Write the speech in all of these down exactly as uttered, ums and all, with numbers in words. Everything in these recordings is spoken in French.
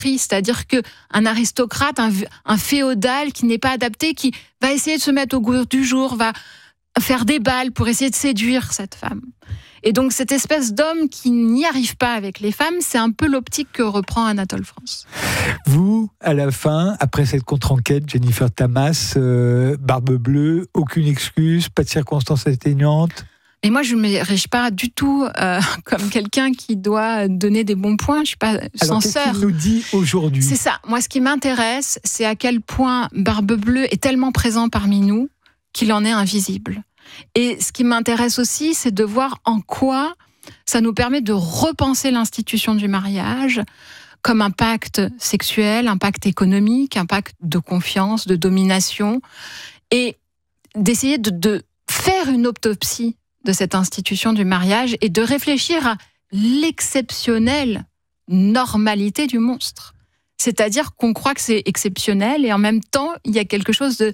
c'est-à-dire qu'un aristocrate, un, un féodal qui n'est pas adapté, qui va essayer de se mettre au goût du jour, va faire des balles pour essayer de séduire cette femme. Et donc cette espèce d'homme qui n'y arrive pas avec les femmes, c'est un peu l'optique que reprend Anatole France. Vous, à la fin, après cette contre-enquête, Jennifer Tamas, euh, barbe bleue, aucune excuse, pas de circonstances atténuantes? Et moi, je ne m'érige pas du tout euh, comme quelqu'un qui doit donner des bons points. Je ne suis pas Alors, censeur. qu'est-ce qu'il nous dit aujourd'hui? C'est ça. Moi, ce qui m'intéresse, c'est à quel point Barbe Bleue est tellement présent parmi nous qu'il en est invisible. Et ce qui m'intéresse aussi, c'est de voir en quoi ça nous permet de repenser l'institution du mariage comme un pacte sexuel, un pacte économique, un pacte de confiance, de domination, et d'essayer de, de faire une autopsie de cette institution du mariage et de réfléchir à l'exceptionnelle normalité du monstre. C'est-à-dire qu'on croit que c'est exceptionnel et en même temps, il y a quelque chose de,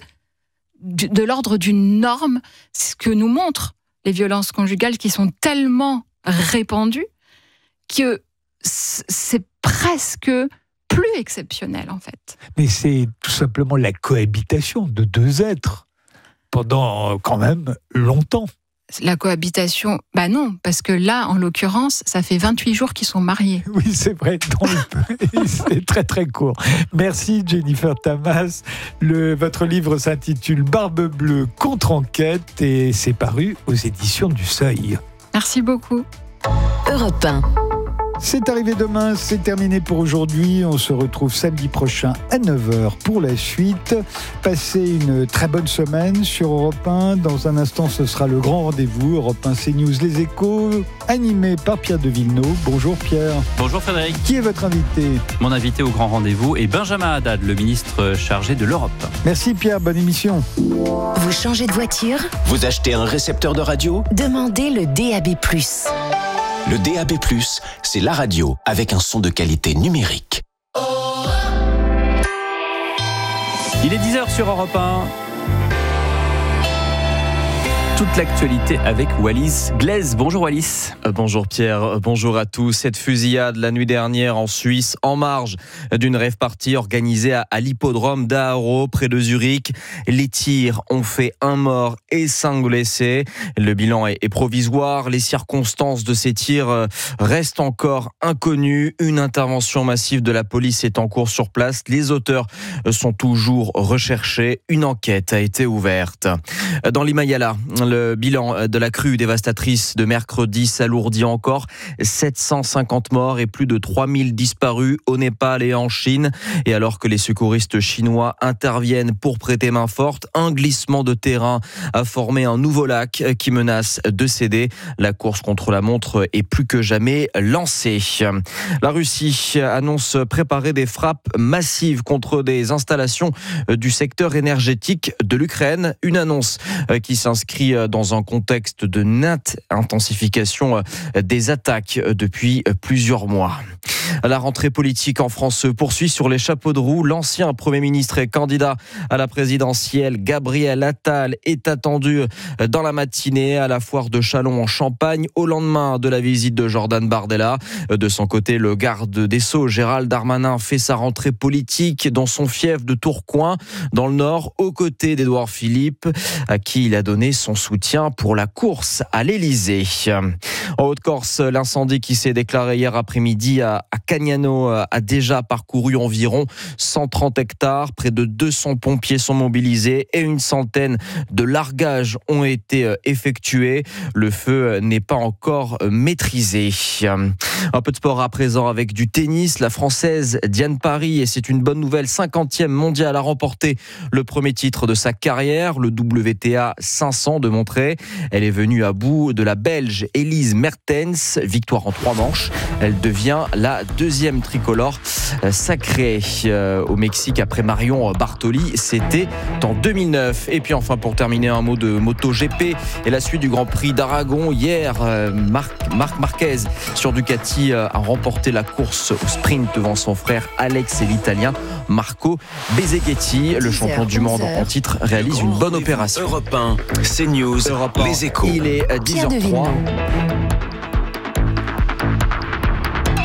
de, de l'ordre d'une norme, ce que nous montrent les violences conjugales qui sont tellement répandues que c'est presque plus exceptionnel en fait. Mais c'est tout simplement la cohabitation de deux êtres pendant quand même longtemps. La cohabitation, bah non, parce que là, en l'occurrence, ça fait vingt-huit jours qu'ils sont mariés. Oui, c'est vrai, dans le... c'est très très court. Merci Jennifer Tamas. Le... Votre livre s'intitule Barbe Bleue contre-enquête et c'est paru aux éditions du Seuil. Merci beaucoup. Europe un. C'est arrivé demain, c'est terminé pour aujourd'hui. On se retrouve samedi prochain à neuf heures pour la suite. Passez une très bonne semaine sur Europe un. Dans un instant, ce sera le grand rendez-vous. Europe un CNews Les Échos, animé par Pierre de Villeneuve. Bonjour Pierre. Bonjour Frédéric. Qui est votre invité? Mon invité au grand rendez-vous est Benjamin Haddad, le ministre chargé de l'Europe. Merci Pierre, bonne émission. Vous changez de voiture? Vous achetez un récepteur de radio? Demandez le D A B plus. Le D A B plus, c'est la radio avec un son de qualité numérique. Il est dix heures sur Europe un. Toute l'actualité avec Wallis Glaise. Bonjour Wallis. Euh, bonjour Pierre, euh, bonjour à tous. Cette fusillade la nuit dernière en Suisse, en marge d'une rave party organisée à, à l'hippodrome d'Aaro, près de Zurich. Les tirs ont fait un mort et cinq blessés. Le bilan est, est provisoire. Les circonstances de ces tirs euh, restent encore inconnues. Une intervention massive de la police est en cours sur place. Les auteurs euh, sont toujours recherchés. Une enquête a été ouverte. Dans l'Himalaya, le bilan de la crue dévastatrice de mercredi s'alourdit encore. sept cent cinquante morts et plus de trois mille disparus au Népal et en Chine. Et alors que les secouristes chinois interviennent pour prêter main forte, un glissement de terrain a formé un nouveau lac qui menace de céder. La course contre la montre est plus que jamais lancée. La Russie annonce préparer des frappes massives contre des installations du secteur énergétique de l'Ukraine. Une annonce qui s'inscrit dans un contexte de nette intensification des attaques depuis plusieurs mois. La rentrée politique en France se poursuit sur les chapeaux de roue. L'ancien Premier ministre et candidat à la présidentielle, Gabriel Attal, est attendu dans la matinée à la foire de Châlons en Champagne, au lendemain de la visite de Jordan Bardella. De son côté, le garde des Sceaux, Gérald Darmanin, fait sa rentrée politique dans son fief de Tourcoing, dans le Nord, aux côtés d'Édouard Philippe, à qui il a donné son soutien pour la course à l'Élysée. En Haute-Corse, l'incendie qui s'est déclaré hier après-midi à Cagnano a déjà parcouru environ cent trente hectares. Près de deux cents pompiers sont mobilisés et une centaine de largages ont été effectués. Le feu n'est pas encore maîtrisé. Un peu de sport à présent avec du tennis. La Française Diane Parry, et c'est une bonne nouvelle, cinquantième mondiale, a remporté le premier titre de sa carrière, le W T A cinq cents de Montreux. Elle est venue à bout de la Belge Elise Mertens. Victoire en trois manches. Elle devient la deuxième tricolore sacrée au Mexique après Marion Bartoli. C'était en deux mille neuf. Et puis enfin, pour terminer, un mot de MotoGP et la suite du Grand Prix d'Aragon. Hier, Marc, Marc Marquez sur Ducati a remporté la course au sprint devant son frère Alex et l'Italien Marco Bezzecchetti. Le champion du monde en titre réalise une bonne opération. Europe un, CNews, Europe un, Les Échos. Il est dix heures trois. Pierre de Villeneuve. Bonjour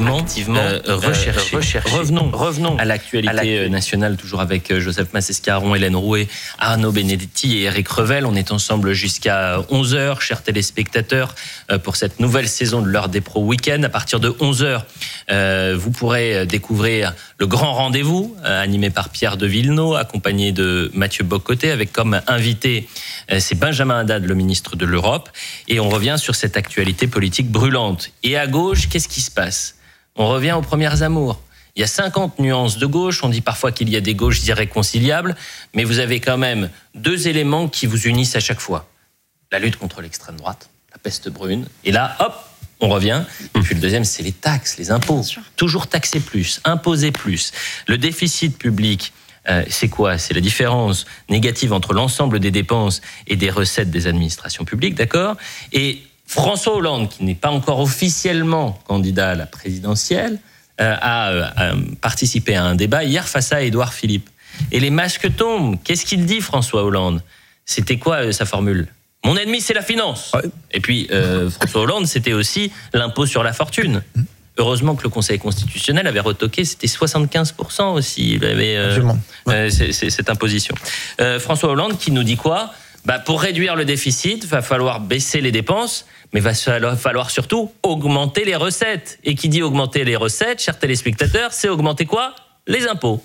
activement, activement euh, recherché. recherché. Revenons, revenons à l'actualité, à l'actualité nationale, toujours avec Joseph Massescaron, Hélène Rouet, Arnaud Benedetti et Eric Revel. On est ensemble jusqu'à onze heures, chers téléspectateurs, pour cette nouvelle saison de l'heure des pros week-end. À partir de onze heures, euh, vous pourrez découvrir le grand rendez-vous, euh, animé par Pierre de Villeneuve, accompagné de Mathieu Bock-Côté, avec comme invité, euh, c'est Benjamin Haddad, le ministre de l'Europe. Et on revient sur cette actualité politique brûlante. Et à gauche, qu'est-ce qui se passe ? On revient aux premières amours. Il y a cinquante nuances de gauche. On dit parfois qu'il y a des gauches irréconciliables, mais vous avez quand même deux éléments qui vous unissent à chaque fois. La lutte contre l'extrême droite, la peste brune. Et là, hop, on revient. Et puis le deuxième, c'est les taxes, les impôts. Toujours taxer plus, imposer plus. Le déficit public, euh, c'est quoi ? C'est la différence négative entre l'ensemble des dépenses et des recettes des administrations publiques, d'accord ? Et François Hollande, qui n'est pas encore officiellement candidat à la présidentielle, euh, a, a participé à un débat hier face à Édouard Philippe. Et les masques tombent. Qu'est-ce qu'il dit, François Hollande ? C'était quoi euh, sa formule ? Mon ennemi, c'est la finance. Ouais. Et puis, euh, François Hollande, c'était aussi l'impôt sur la fortune. Heureusement que le Conseil constitutionnel avait retoqué, c'était soixante-quinze pour cent aussi, il avait euh, ouais. euh, c'est, c'est, cette imposition. Euh, François Hollande qui nous dit quoi ? Bah, pour réduire le déficit, il va falloir baisser les dépenses, mais il va falloir surtout augmenter les recettes. Et qui dit augmenter les recettes, chers téléspectateurs, c'est augmenter quoi ? Les impôts.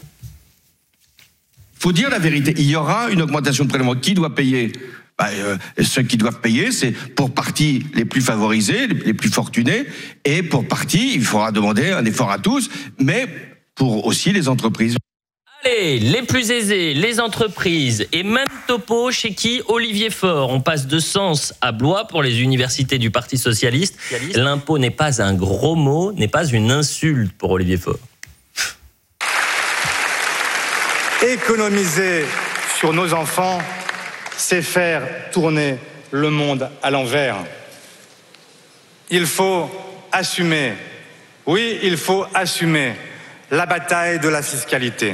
Il faut dire la vérité, il y aura une augmentation de prélèvements. Qui doit payer ? Bah, euh, ceux qui doivent payer, c'est pour partie les plus favorisés, les, les plus fortunés, et pour partie, il faudra demander un effort à tous, mais pour aussi les entreprises. Allez, les plus aisés, les entreprises, et même topo chez qui ? Olivier Faure. On passe de Sens à Blois pour les universités du Parti Socialiste. L'impôt n'est pas un gros mot, n'est pas une insulte pour Olivier Faure. Économiser sur nos enfants, c'est faire tourner le monde à l'envers. Il faut assumer, oui, il faut assumer la bataille de la fiscalité.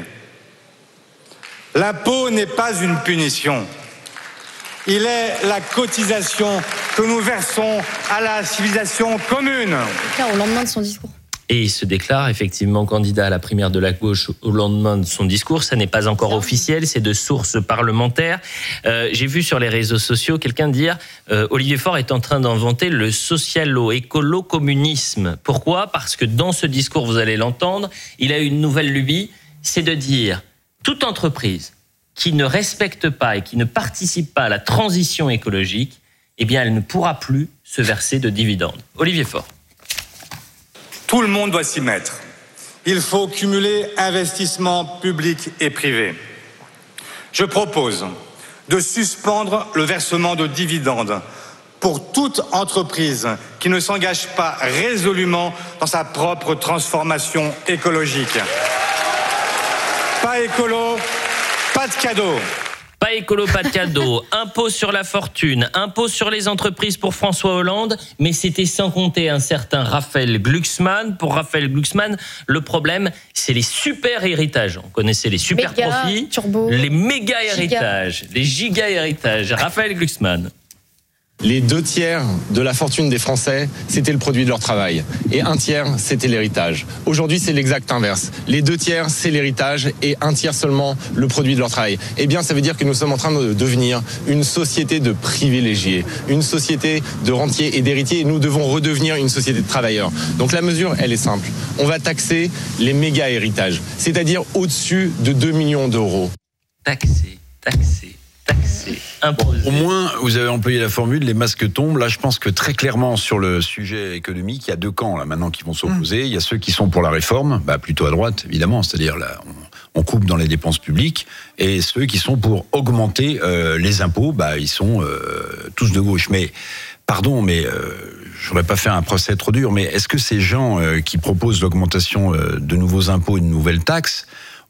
L'impôt n'est pas une punition. Il est la cotisation que nous versons à la civilisation commune. Au lendemain de son discours. Et il se déclare effectivement candidat à la primaire de la gauche au lendemain de son discours. Ça n'est pas encore officiel, c'est de sources parlementaires. Euh, j'ai vu sur les réseaux sociaux quelqu'un dire euh, Olivier Faure est en train d'inventer le socialo-écolo-communisme. Pourquoi ? Parce que dans ce discours, vous allez l'entendre, il a une nouvelle lubie, c'est de dire toute entreprise qui ne respecte pas et qui ne participe pas à la transition écologique, eh bien, elle ne pourra plus se verser de dividendes. Olivier Faure. Tout le monde doit s'y mettre. Il faut cumuler investissement public et privé. Je propose de suspendre le versement de dividendes pour toute entreprise qui ne s'engage pas résolument dans sa propre transformation écologique. Pas écolo, pas de cadeau. Pas écolo, pas de cadeau. Impôt sur la fortune, impôt sur les entreprises pour François Hollande, mais c'était sans compter un certain Raphaël Glucksmann. Pour Raphaël Glucksmann, le problème, c'est les super héritages. On connaissait les super méga, profits, turbo, les méga héritages, giga. les giga héritages. Raphaël Glucksmann. Les deux tiers de la fortune des Français, c'était le produit de leur travail. Et un tiers, c'était l'héritage. Aujourd'hui, c'est l'exact inverse. Les deux tiers, c'est l'héritage et un tiers seulement le produit de leur travail. Eh bien, ça veut dire que nous sommes en train de devenir une société de privilégiés, une société de rentiers et d'héritiers, et nous devons redevenir une société de travailleurs. Donc la mesure, elle est simple. On va taxer les méga héritages, c'est-à-dire au-dessus de deux millions d'euros. Taxer, taxer. Taxé, bon, au moins, vous avez employé la formule, les masques tombent. Là, je pense que très clairement, sur le sujet économique, il y a deux camps là maintenant qui vont s'opposer. Mmh. Il y a ceux qui sont pour la réforme, bah, plutôt à droite, évidemment, c'est-à-dire là, on, on coupe dans les dépenses publiques, et ceux qui sont pour augmenter euh, les impôts, bah, ils sont euh, tous de gauche. Mais, pardon, mais euh, je voudrais pas faire un procès trop dur, mais est-ce que ces gens euh, qui proposent l'augmentation euh, de nouveaux impôts et de nouvelles taxes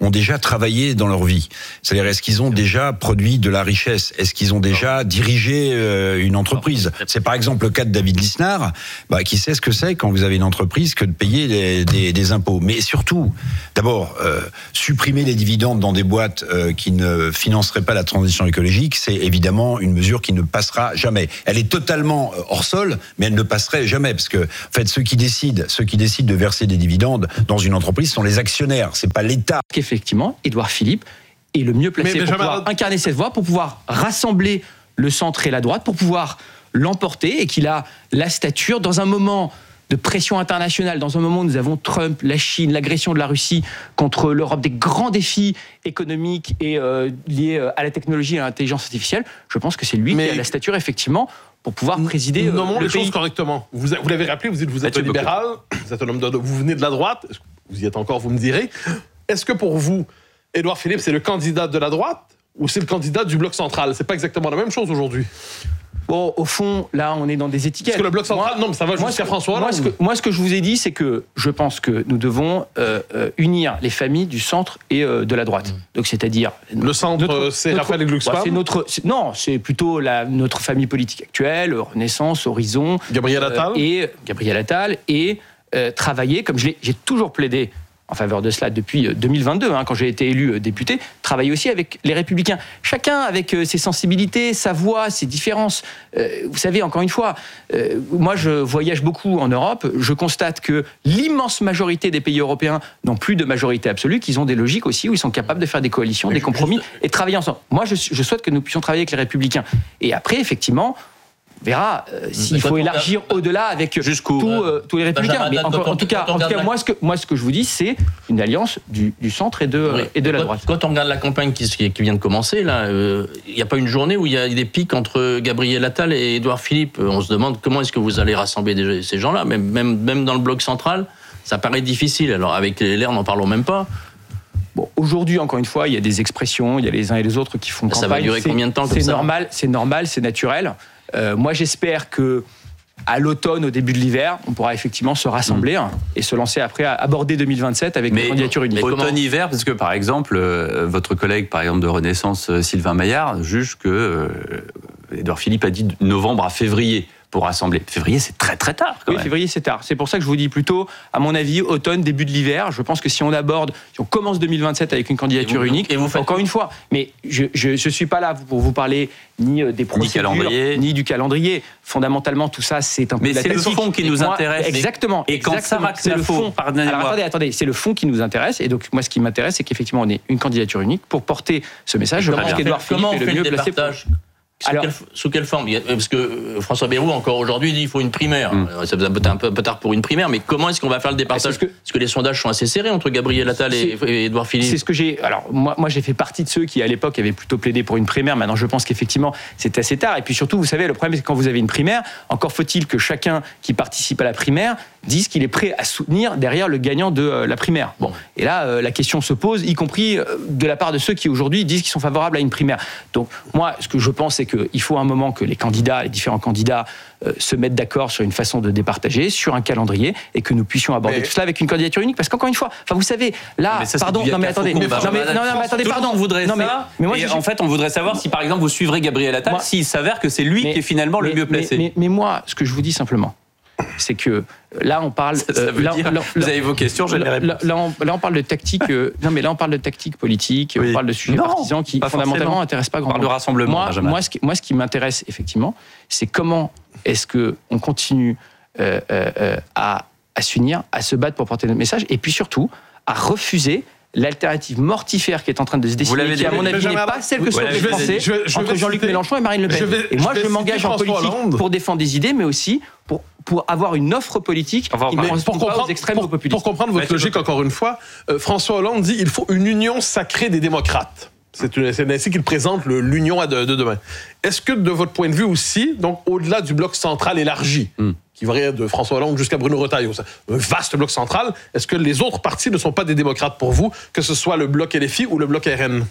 ont déjà travaillé dans leur vie? C'est-à-dire, est-ce qu'ils ont déjà produit de la richesse? Est-ce qu'ils ont déjà dirigé euh, une entreprise? C'est par exemple le cas de David Lisnard, bah, qui sait ce que c'est quand vous avez une entreprise que de payer des, des, des impôts. Mais surtout, d'abord, euh, supprimer les dividendes dans des boîtes euh, qui ne financeraient pas la transition écologique, c'est évidemment une mesure qui ne passera jamais. Elle est totalement hors sol, mais elle ne passerait jamais, parce que, en fait, ceux qui décident, ceux qui décident de verser des dividendes dans une entreprise sont les actionnaires, c'est pas l'État. Qu'effectivement, Édouard Philippe est le mieux placé pour pouvoir incarner cette voie, pour pouvoir rassembler le centre et la droite, pour pouvoir l'emporter, et qu'il a la stature dans un moment de pression internationale, dans un moment où nous avons Trump, la Chine, l'agression de la Russie contre l'Europe, des grands défis économiques et euh, liés à la technologie et à l'intelligence artificielle. Je pense que c'est lui Mais... qui a la stature, effectivement, pour pouvoir présider euh, Nommons le les pays. choses correctement. Vous, vous l'avez rappelé, vous dites vous êtes libéral, vous êtes un homme de, vous venez de la droite, vous y êtes encore, vous me direz. Est-ce que pour vous, Édouard Philippe, c'est le candidat de la droite ou c'est le candidat du bloc central? C'est pas exactement la même chose aujourd'hui. Bon, au fond, là, on est dans des étiquettes. Parce que le bloc central, moi, non, mais ça va jusqu'à François Hollande. Moi, ce que, moi, ce que je vous ai dit, c'est que je pense que nous devons euh, euh, unir les familles du centre et euh, de la droite. Mmh. Donc, c'est-à-dire le centre, notre, c'est notre, Raphaël Glucksmann. Bah, c'est notre, c'est, non, c'est plutôt la, notre famille politique actuelle, Renaissance, Horizon, Gabriel Attal euh, et Gabriel Attal, et euh, travailler, comme je l'ai, j'ai toujours plaidé en faveur de cela depuis deux mille vingt-deux, hein, quand j'ai été élu député, travailler aussi avec les Républicains. Chacun avec euh, ses sensibilités, sa voix, ses différences. Euh, vous savez, encore une fois, euh, moi je voyage beaucoup en Europe, je constate que l'immense majorité des pays européens n'ont plus de majorité absolue, qu'ils ont des logiques aussi où ils sont capables de faire des coalitions, Mais des compromis juste... et de travailler ensemble. Moi je, je souhaite que nous puissions travailler avec les Républicains. Et après, effectivement, on verra euh, s'il faut élargir a... au-delà avec tout, euh, tous les Républicains. Mais encore, en tout cas, en tout cas moi, ce que, moi, ce que je vous dis, c'est une alliance du, du centre et de, oui. et de la quand, droite. Quand on regarde la campagne qui, qui vient de commencer, là, il euh, n'y a pas une journée où il y a des pics entre Gabriel Attal et Édouard Philippe. On se demande comment est-ce que vous allez rassembler des, ces gens-là, même, même, même dans le bloc central, ça paraît difficile. Alors avec les L R, n'en parlons même pas. Bon, aujourd'hui, encore une fois, il y a des expressions, il y a les uns et les autres qui font ça campagne. Ça va durer c'est, combien de temps comme c'est ça normal, c'est normal, c'est naturel. Euh, moi, j'espère que à l'automne, au début de l'hiver, on pourra effectivement se rassembler mmh. et se lancer après à aborder deux mille vingt-sept avec mais, une candidature unique. Automne-hiver, parce que par exemple, euh, votre collègue, par exemple de Renaissance, Sylvain Maillard, juge que euh, Édouard Philippe a dit novembre à février pour rassembler. Février, c'est très très tard. Quand oui, même. février, c'est tard. C'est pour ça que je vous dis plutôt, à mon avis, automne, début de l'hiver. Je pense que si on aborde, si on commence deux mille vingt-sept avec une candidature et vous, unique, et vous faites... encore une fois, mais je je, je suis pas là pour vous parler ni des procédures, ni, ni du calendrier. Fondamentalement, tout ça, c'est un peu mais la c'est tactique. le fond qui nous moi, intéresse. Exactement. Et quand exactement, ça c'est le fond. Pardonnez-moi. Alors attendez, attendez, c'est le fond qui nous intéresse. Et donc moi, ce qui m'intéresse, c'est qu'effectivement, on ait une candidature unique pour porter ce message. Je pense qu'Édouard Philippe est le mieux placé. Sous, Alors, quelle, sous quelle forme? Parce que François Bayrou, encore aujourd'hui, dit qu'il faut une primaire. Mmh. Ça faisait un peu, un peu tard pour une primaire, mais comment est-ce qu'on va faire le départage? que, Parce que les sondages sont assez serrés entre Gabriel Attal et, et Édouard Philippe. C'est ce que j'ai. Alors, moi, moi, j'ai fait partie de ceux qui, à l'époque, avaient plutôt plaidé pour une primaire. Maintenant, je pense qu'effectivement, c'est assez tard. Et puis surtout, vous savez, le problème, c'est que quand vous avez une primaire, encore faut-il que chacun qui participe à la primaire dise qu'il est prêt à soutenir derrière le gagnant de euh, la primaire. Bon, et là, euh, la question se pose, y compris euh, de la part de ceux qui aujourd'hui disent qu'ils sont favorables à une primaire. Donc, moi, ce que je pense, c'est qu'il faut un moment que les candidats, les différents candidats, euh, se mettent d'accord sur une façon de départager, sur un calendrier, et que nous puissions aborder mais... tout cela avec une candidature unique. Parce qu'encore une fois, enfin, vous savez, là, mais ça, pardon, non mais attendez, mais, non, mais, non, non, mais attendez, pardon, on voudrait non, mais, ça. Mais moi, et je... en fait, on voudrait savoir si, par exemple, vous suivrez Gabriel Attal, moi... s'il s'avère que c'est lui mais, qui est finalement mais, le mieux placé. Mais, mais, mais moi, ce que je vous dis simplement, c'est que là on parle ça, ça veut là, dire, là, vous avez vos questions, je les réponds. Là, là, on, là on parle de tactique euh, non mais là on parle de tactique politique, oui. On parle de sujets non, partisans qui fondamentalement n'intéressent pas grand monde. On parle de rassemblement. Moi, moi, ce qui, moi ce qui m'intéresse effectivement, c'est comment est-ce que on continue euh, euh, à, à s'unir, à se battre pour porter notre message, et puis surtout à refuser l'alternative mortifère qui est en train de se dessiner, qui à mon avis n'est pas celle que souhaitent les Français, entre Jean-Luc Mélenchon et Marine Le Pen. Et moi je m'engage en politique pour défendre des idées, mais aussi pour pour avoir une offre politique enfin, qui ne correspond pas aux extrêmes pour, populistes. Pour comprendre votre logique, encore une fois, euh, François Hollande dit qu'il faut une union sacrée des démocrates. C'est, une, c'est ainsi qu'il présente le, l'union de, de demain. Est-ce que, de votre point de vue aussi, donc au-delà du bloc central élargi, mm. qui varie de François Hollande jusqu'à Bruno Retailleau, un vaste bloc central, est-ce que les autres partis ne sont pas des démocrates pour vous, que ce soit le bloc L F I ou le bloc R N?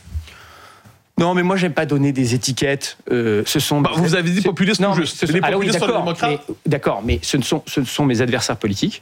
Non, mais moi, j'aime pas donner des étiquettes. Euh, ce sont. Bah, vous avez dit populiste ou juste. Ce sont, les populistes sont les démocrates. Mais, d'accord, mais ce ne sont, ce sont mes adversaires politiques.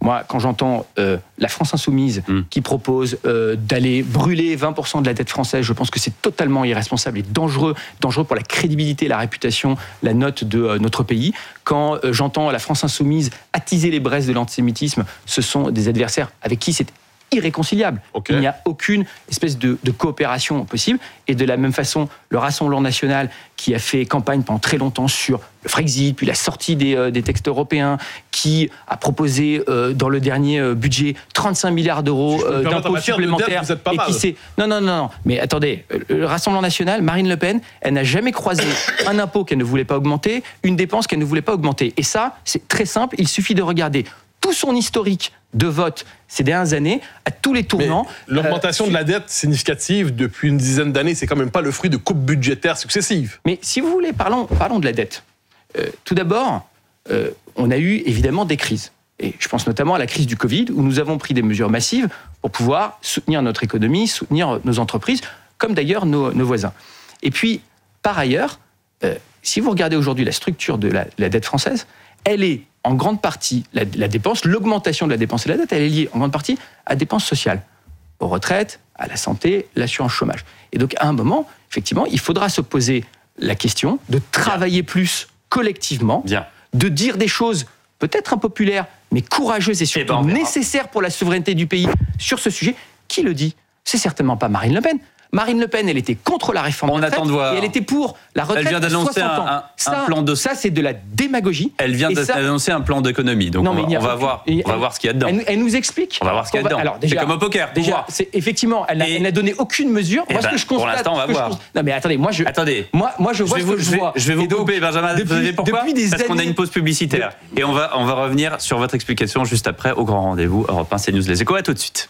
Moi, quand j'entends euh, la France insoumise mmh. qui propose euh, d'aller brûler vingt pour cent de la dette française, je pense que c'est totalement irresponsable et dangereux, dangereux pour la crédibilité, la réputation, la note de euh, notre pays. Quand euh, j'entends la France insoumise attiser les braises de l'antisémitisme, ce sont des adversaires avec qui c'est irréconciliable. Okay. Il n'y a aucune espèce de, de coopération possible. Et de la même façon, le Rassemblement national, qui a fait campagne pendant très longtemps sur le Frexit, puis la sortie des, euh, des textes européens, qui a proposé euh, dans le dernier euh, budget trente-cinq milliards d'euros euh, d'impôts supplémentaires. De dette, et qui s'est... Non, non, non, non. Mais attendez, le Rassemblement national, Marine Le Pen, elle n'a jamais croisé un impôt qu'elle ne voulait pas augmenter, une dépense qu'elle ne voulait pas augmenter. Et ça, c'est très simple. Il suffit de regarder tout son historique de vote ces dernières années, à tous les tournants. Mais l'augmentation euh, de la dette significative depuis une dizaine d'années, c'est quand même pas le fruit de coupes budgétaires successives. Mais si vous voulez, parlons, parlons de la dette. Euh, tout d'abord, euh, on a eu évidemment des crises. Et je pense notamment à la crise du Covid, où nous avons pris des mesures massives pour pouvoir soutenir notre économie, soutenir nos entreprises, comme d'ailleurs nos, nos voisins. Et puis, par ailleurs, euh, si vous regardez aujourd'hui la structure de la, la dette française, elle est en grande partie, la, la dépense, l'augmentation de la dépense et de la dette, elle est liée en grande partie à dépenses sociales, aux retraites, à la santé, l'assurance chômage. Et donc, à un moment, effectivement, il faudra se poser la question de travailler Bien. plus collectivement, Bien. de dire des choses peut-être impopulaires, mais courageuses et surtout et ben nécessaires pour la souveraineté du pays sur ce sujet. Qui le dit ? C'est certainement pas Marine Le Pen. Marine Le Pen, elle était contre la réforme On des retraites attend de voir. et elle était pour la retraite elle vient d'annoncer soixante ans. Un, un, ça, un plan de... ça, c'est de la démagogie. Elle vient d'annoncer un plan d'économie. Donc non, on, va, on, va voir, on va voir ce qu'il y a dedans. Elle, elle nous explique. On va voir ce qu'il y a dedans. Alors, déjà, c'est comme au poker. Déjà, c'est, effectivement, elle, et, elle n'a donné aucune mesure. Moi, ben, ce que je constate. Pour l'instant, on va voir. Je, non, mais attendez, moi, je. Attendez. Moi, moi, je vois je ce que je vois. Je vais vous couper, Benjamin. Vous savez pourquoi ? Parce qu'on a une pause publicitaire. Et on va, on va revenir sur votre explication juste après au grand rendez-vous Europe un CNews Les Échos. À tout de suite.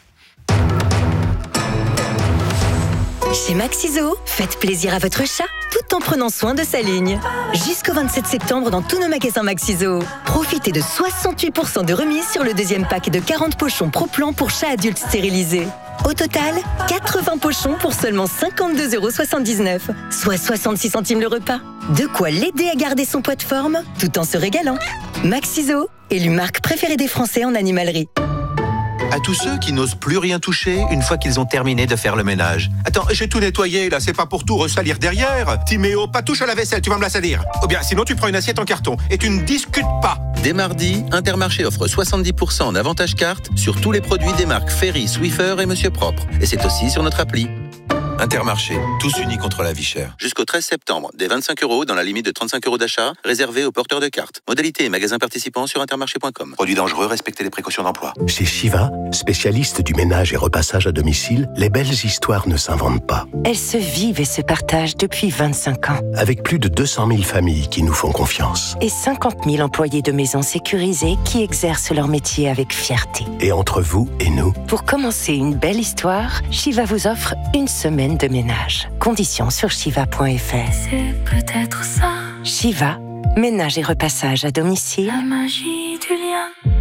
Chez Maxiso, faites plaisir à votre chat tout en prenant soin de sa ligne. Jusqu'au vingt-sept septembre dans tous nos magasins Maxiso. Profitez de soixante-huit pour cent de remise sur le deuxième pack de quarante pochons Pro-Plan pour chats adultes stérilisés. Au total, quatre-vingts pochons pour seulement cinquante-deux euros soixante-dix-neuf, soit soixante-six centimes le repas. De quoi l'aider à garder son poids de forme tout en se régalant. Maxiso, élue marque préférée des Français en animalerie. À tous ceux qui n'osent plus rien toucher une fois qu'ils ont terminé de faire le ménage. Attends, j'ai tout nettoyé là, c'est pas pour tout ressalir derrière. Timéo, pas touche à la vaisselle, tu vas me la salir. Ou bien sinon tu prends une assiette en carton et tu ne discutes pas. Dès mardi, Intermarché offre soixante-dix pour cent en avantage carte sur tous les produits des marques Ferry, Swiffer et Monsieur Propre. Et c'est aussi sur notre appli. Intermarché, tous unis contre la vie chère. Jusqu'au treize septembre, des vingt-cinq euros dans la limite de trente-cinq euros d'achat, réservés aux porteurs de cartes. Modalité et magasins participants sur intermarché point com. Produits dangereux, respectez les précautions d'emploi. Chez Shiva, spécialiste du ménage et repassage à domicile, les belles histoires ne s'inventent pas. Elles se vivent et se partagent depuis vingt-cinq ans. Avec plus de deux cent mille familles qui nous font confiance. Et cinquante mille employés de maisons sécurisées qui exercent leur métier avec fierté. Et entre vous et nous. Pour commencer une belle histoire, Shiva vous offre une semaine de ménage. Conditions sur shiva point f r. C'est peut-être ça. Shiva, ménage et repassage à domicile. La magie du lien.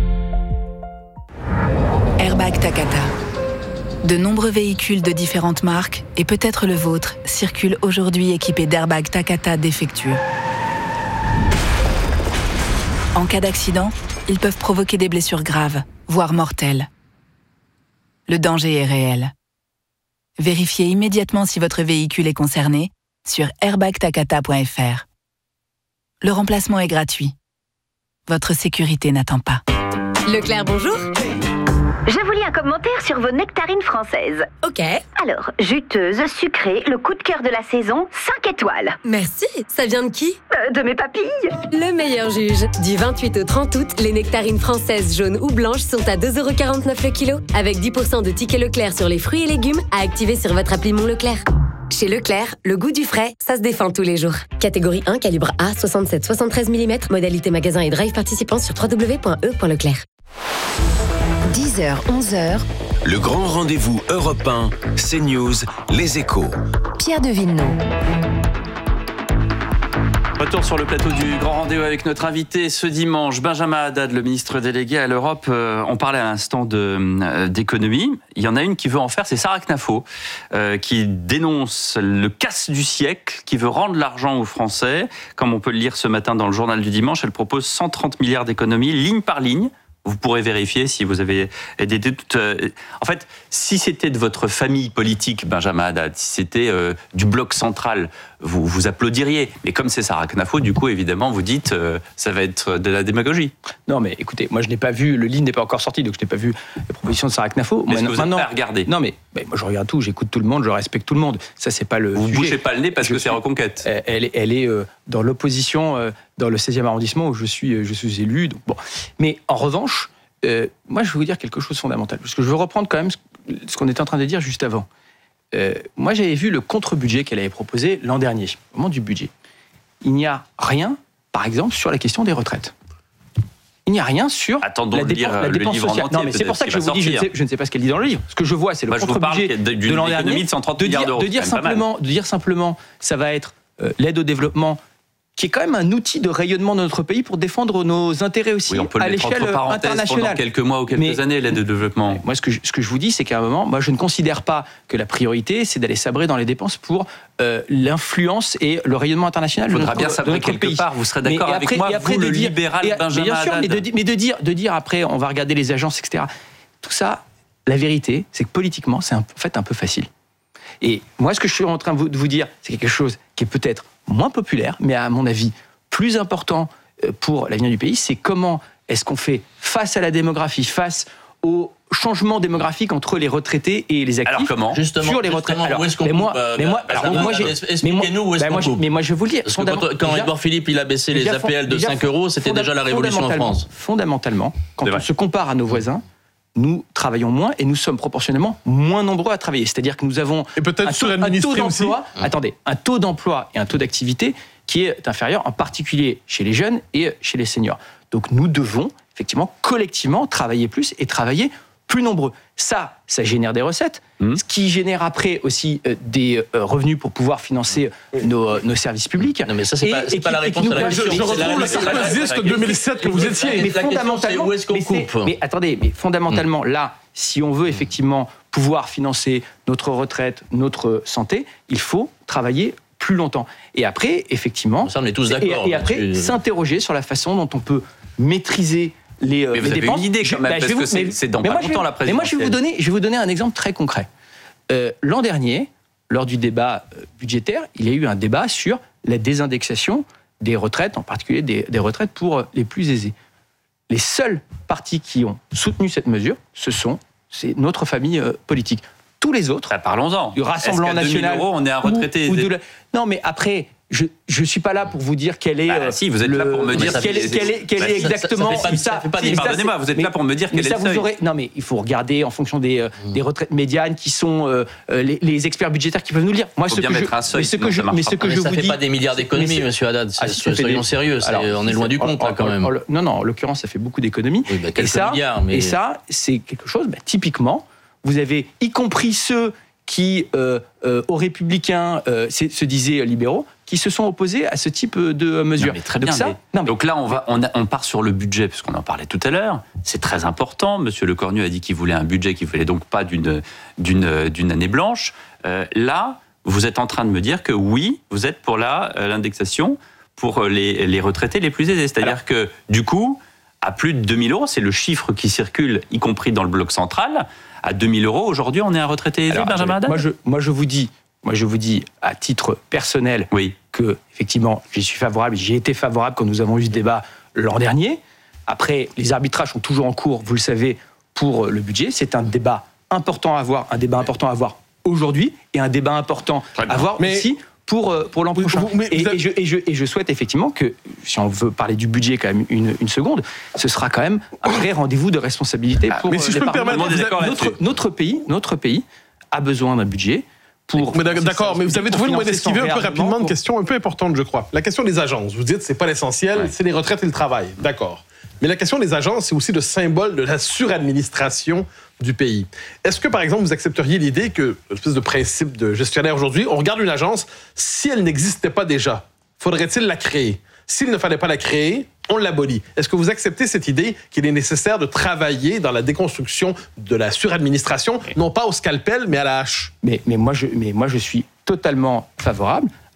Airbag Takata. De nombreux véhicules de différentes marques, et peut-être le vôtre, circulent aujourd'hui équipés d'airbags Takata défectueux. En cas d'accident, ils peuvent provoquer des blessures graves, voire mortelles. Le danger est réel. Vérifiez immédiatement si votre véhicule est concerné sur airbag takata point f r. Le remplacement est gratuit. Votre sécurité n'attend pas. Leclerc, bonjour. Je vous lis un commentaire sur vos nectarines françaises. Ok. Alors, juteuse, sucrée, le coup de cœur de la saison, cinq étoiles. Merci. Ça vient de qui euh, De mes papilles. Le meilleur juge. Du vingt-huit au trente août, les nectarines françaises jaunes ou blanches sont à deux euros quarante-neuf le kilo, avec dix pour cent de tickets Leclerc sur les fruits et légumes à activer sur votre appli Mon Leclerc. Chez Leclerc, le goût du frais, ça se défend tous les jours. Catégorie un, calibre A, soixante-sept soixante-treize millimètres, modalité magasin et drive participant sur w w w point e point leclerc. dix heures, onze heures. Le grand rendez-vous Europe un, CNews, Les Échos. Pierre de Villeneuve. Retour sur le plateau du Grand Rendez-vous avec notre invité ce dimanche, Benjamin Haddad, le ministre délégué à l'Europe. Euh, on parlait à l'instant de, euh, d'économie. Il y en a une qui veut en faire, c'est Sarah Knafo, euh, qui dénonce le casse du siècle, qui veut rendre l'argent aux Français. Comme on peut le lire ce matin dans le journal du dimanche, elle propose cent trente milliards d'économies, ligne par ligne, vous pourrez vérifier si vous avez des doutes. En fait, si c'était de votre famille politique, Benjamin Haddad, si c'était euh, du bloc central, vous, vous applaudiriez. Mais comme c'est Sarah Knafo, du coup, évidemment, vous dites euh, ça va être de la démagogie. Non, mais écoutez, moi, je n'ai pas vu, le livre n'est pas encore sorti, donc je n'ai pas vu les propositions de Sarah Knafo. Mais est-ce que vous maintenant, êtes prêt à regarder ? Non, mais, mais moi, je regarde tout, j'écoute tout le monde, je respecte tout le monde. Ça, c'est pas le Vous ne sujet. bougez pas le nez parce Je que c'est suis- Reconquête. Elle est, elle est euh, dans l'opposition, euh, dans le seizième arrondissement où je suis, je suis élu. Donc, bon. Mais en revanche, euh, moi, je vais vous dire quelque chose de fondamental. Parce que je veux reprendre quand même ce, ce qu'on était en train de dire juste avant. Euh, moi, j'avais vu le contre-budget qu'elle avait proposé l'an dernier, au moment du budget. Il n'y a rien, par exemple, sur la question des retraites. Il n'y a rien sur Attendons la de dépense, lire, la le dépense livre en sociale. entier, Non, mais c'est peut-être pour ça que je qu'il va vous dis, je ne, sais, sortir. je ne sais pas ce qu'elle dit dans le livre. Ce que je vois, c'est le Moi, je vous parle contre-budget d'une de l'an dernier. économie de cent trente de milliards dire, d'euros, de dire c'est quand même pas mal. simplement, de dire simplement, ça va être euh, l'aide au développement, qui est quand même un outil de rayonnement de notre pays pour défendre nos intérêts aussi Oui, on peut à le mettre l'échelle entre parenthèses pendant internationale. quelques mois ou quelques Mais- années, l'aide de développement. Moi, ce que, je, ce que je vous dis, c'est qu'à un moment, moi, je ne considère pas que la priorité, c'est d'aller sabrer dans les dépenses pour euh, l'influence et le rayonnement international. Il faudra de bien notre- sabrer de notre quelque pays. part. Vous serez Mais- d'accord et avec après- moi, et après vous, de le dire- libéral et- Benjamin bien sûr, Haddad. mais de, di- mais de dire, de dire après, on va regarder les agences, et cetera. Tout ça, la vérité, c'est que politiquement, c'est un- en fait un peu facile. Et moi, ce que je suis en train de vous, de vous dire, c'est quelque chose qui est peut-être moins populaire, mais à mon avis plus important euh, pour l'avenir du pays, c'est comment est-ce qu'on fait face à la démographie, face au changement démographique entre les retraités et les actifs. Alors comment ? Justement, sur les retraites. justement, Alors, où est-ce qu'on mais moi, coupe, euh, mais moi, Benjamin alors, moi, Haddad, j'ai- expliquez-nous mais moi- où est-ce ben, qu'on moi, je- coupe. Mais moi, je vais vous le dire. Parce que Fondament- quand, quand déjà- Édouard Philippe il a baissé les déjà, A P L de déjà, cinq euros, c'était déjà la révolution en fondamentalement- France. Fondamentalement, quand C'est on vrai. se compare à nos voisins, nous travaillons moins et nous sommes proportionnellement moins nombreux à travailler. C'est-à-dire que nous avons Et peut-être un taux, un suradministré taux aussi. d'emploi, attendez, un taux d'emploi et un taux d'activité qui est inférieur, en particulier chez les jeunes et chez les seniors. Donc nous devons effectivement collectivement travailler plus et travailler plus nombreux. Ça, ça génère des recettes, Mmh. ce qui génère après aussi euh, des euh, revenus pour pouvoir financer euh, nos, euh, nos services publics. Non, mais ça, c'est Et- pas- c'est et pas qui- la et qui réponse nous à la permet- question. Je, je C'est la retrouve le réponse à la Sarkoziste question. deux mille sept que vous étiez. Mais La question, c'est fondamentalement, où est-ce qu'on mais c'est- coupe Mais attendez, mais fondamentalement, là, si on veut effectivement pouvoir financer notre retraite, notre santé, il faut travailler plus longtemps. Et après, effectivement, Ça, on est tous et- d'accord. Et, après, là-dessus. s'interroger sur la façon dont on peut maîtriser les, euh, Mais vous les avez dépenses. une idée quand Je- même, bah, je parce vais que vous- c'est- mais- c'est dans mais pas moi, je vais- longtemps, la Mais moi, je vais vous présidentielle. donner, je vais vous donner un exemple très concret. Euh, L'an dernier, lors du débat euh, budgétaire, il y a eu un débat sur la désindexation des retraites, en particulier des, des retraites pour euh, les plus aisés. Les seuls partis qui ont soutenu cette mesure, ce sont c'est notre famille euh, politique. Tous les autres, Bah, parlons-en. du Rassemblement Est-ce qu'à deux mille national, euros, on est un retraité ou- ou aisé de la- Non, mais après, je je suis pas là pour vous dire quelle est. Bah, euh, si, vous êtes le- là pour me dire quelle est, si- quelle est, quelle Bah, est ça- ça- ça exactement. fait pas- ça fait pas des- ça, pardonnez-moi, c'est- vous êtes mais- là pour me dire mais quel est ça, le vous seuil. aurez- Non, mais il faut regarder en fonction des, euh, des retraites médianes qui sont euh, euh, les, les experts budgétaires qui peuvent nous le dire. Moi, Faut ce bien que je, mettre un seuil, mais ce sinon que je, ça marchera mais ce pas. que Mais je ça vous fait dis, pas des milliards d'économies, mais c'est- monsieur Haddad. Ah, C'est- si, ça fait soyons des- sérieux. c'est- Alors, on est loin du compte, là, quand en- même. en- non, non, en l'occurrence, ça fait beaucoup d'économies. Oui, bah, et quelques ça, milliards, mais- et ça, c'est quelque chose. Bah, typiquement, vous avez, y compris ceux qui, euh, euh, aux Républicains, euh, c'est- se disaient libéraux, qui se sont opposés à ce type de mesures. Non, mais très Donc bien. ça, mais- non, mais- Donc là, on, va, on, a- on part sur le budget, puisqu'on en parlait tout à l'heure. C'est très important. Monsieur Lecornu a dit qu'il voulait un budget qui ne voulait donc pas d'une, d'une, d'une année blanche. Euh, là, vous êtes en train de me dire que oui, vous êtes pour la, euh, l'indexation pour les, les retraités les plus aisés. C'est-à-dire Alors- que, du coup, à plus de deux mille euros, c'est le chiffre qui circule, y compris dans le bloc central. À deux mille euros, aujourd'hui, on est un retraité aisé, Alors, Benjamin Haddad moi, je, moi, je vous dis, moi, je vous dis à titre personnel Oui. que, effectivement, j'y suis favorable, j'y ai été favorable quand nous avons eu ce débat l'an dernier. Après, les arbitrages sont toujours en cours, vous le savez, pour le budget. C'est un débat important à avoir, un débat important à avoir aujourd'hui et un débat important à avoir Mais- aussi pour, euh, pour l'an Vous- prochain. vous- mais et, vous avez- et je, et, je, et je souhaite effectivement que, si on veut parler du budget quand même une, une seconde, ce sera quand même un vrai rendez-vous de responsabilité pour mais si euh, je les peux me parlementaires. permettre, vous d'accord notre, là-dessus. notre pays, notre pays a besoin d'un budget pour. Mais d'accord, mais vous avez trouvé le moyen d'esquiver un peu rapidement une pour- question un peu importante, je crois. La question des agences. Vous dites c'est pas l'essentiel, Ouais. c'est les retraites et le travail. D'accord. Mais la question des agences, c'est aussi le symbole de la suradministration du pays. Est-ce que, par exemple, vous accepteriez l'idée que, une espèce de principe de gestionnaire aujourd'hui, on regarde une agence, si elle n'existait pas déjà, faudrait-il la créer? S'il ne fallait pas la créer, on l'abolit. Est-ce que vous acceptez cette idée qu'il est nécessaire de travailler dans la déconstruction de la suradministration, non pas au scalpel, mais à la hache? Mais, mais, moi, je, mais moi, je suis totalement favorable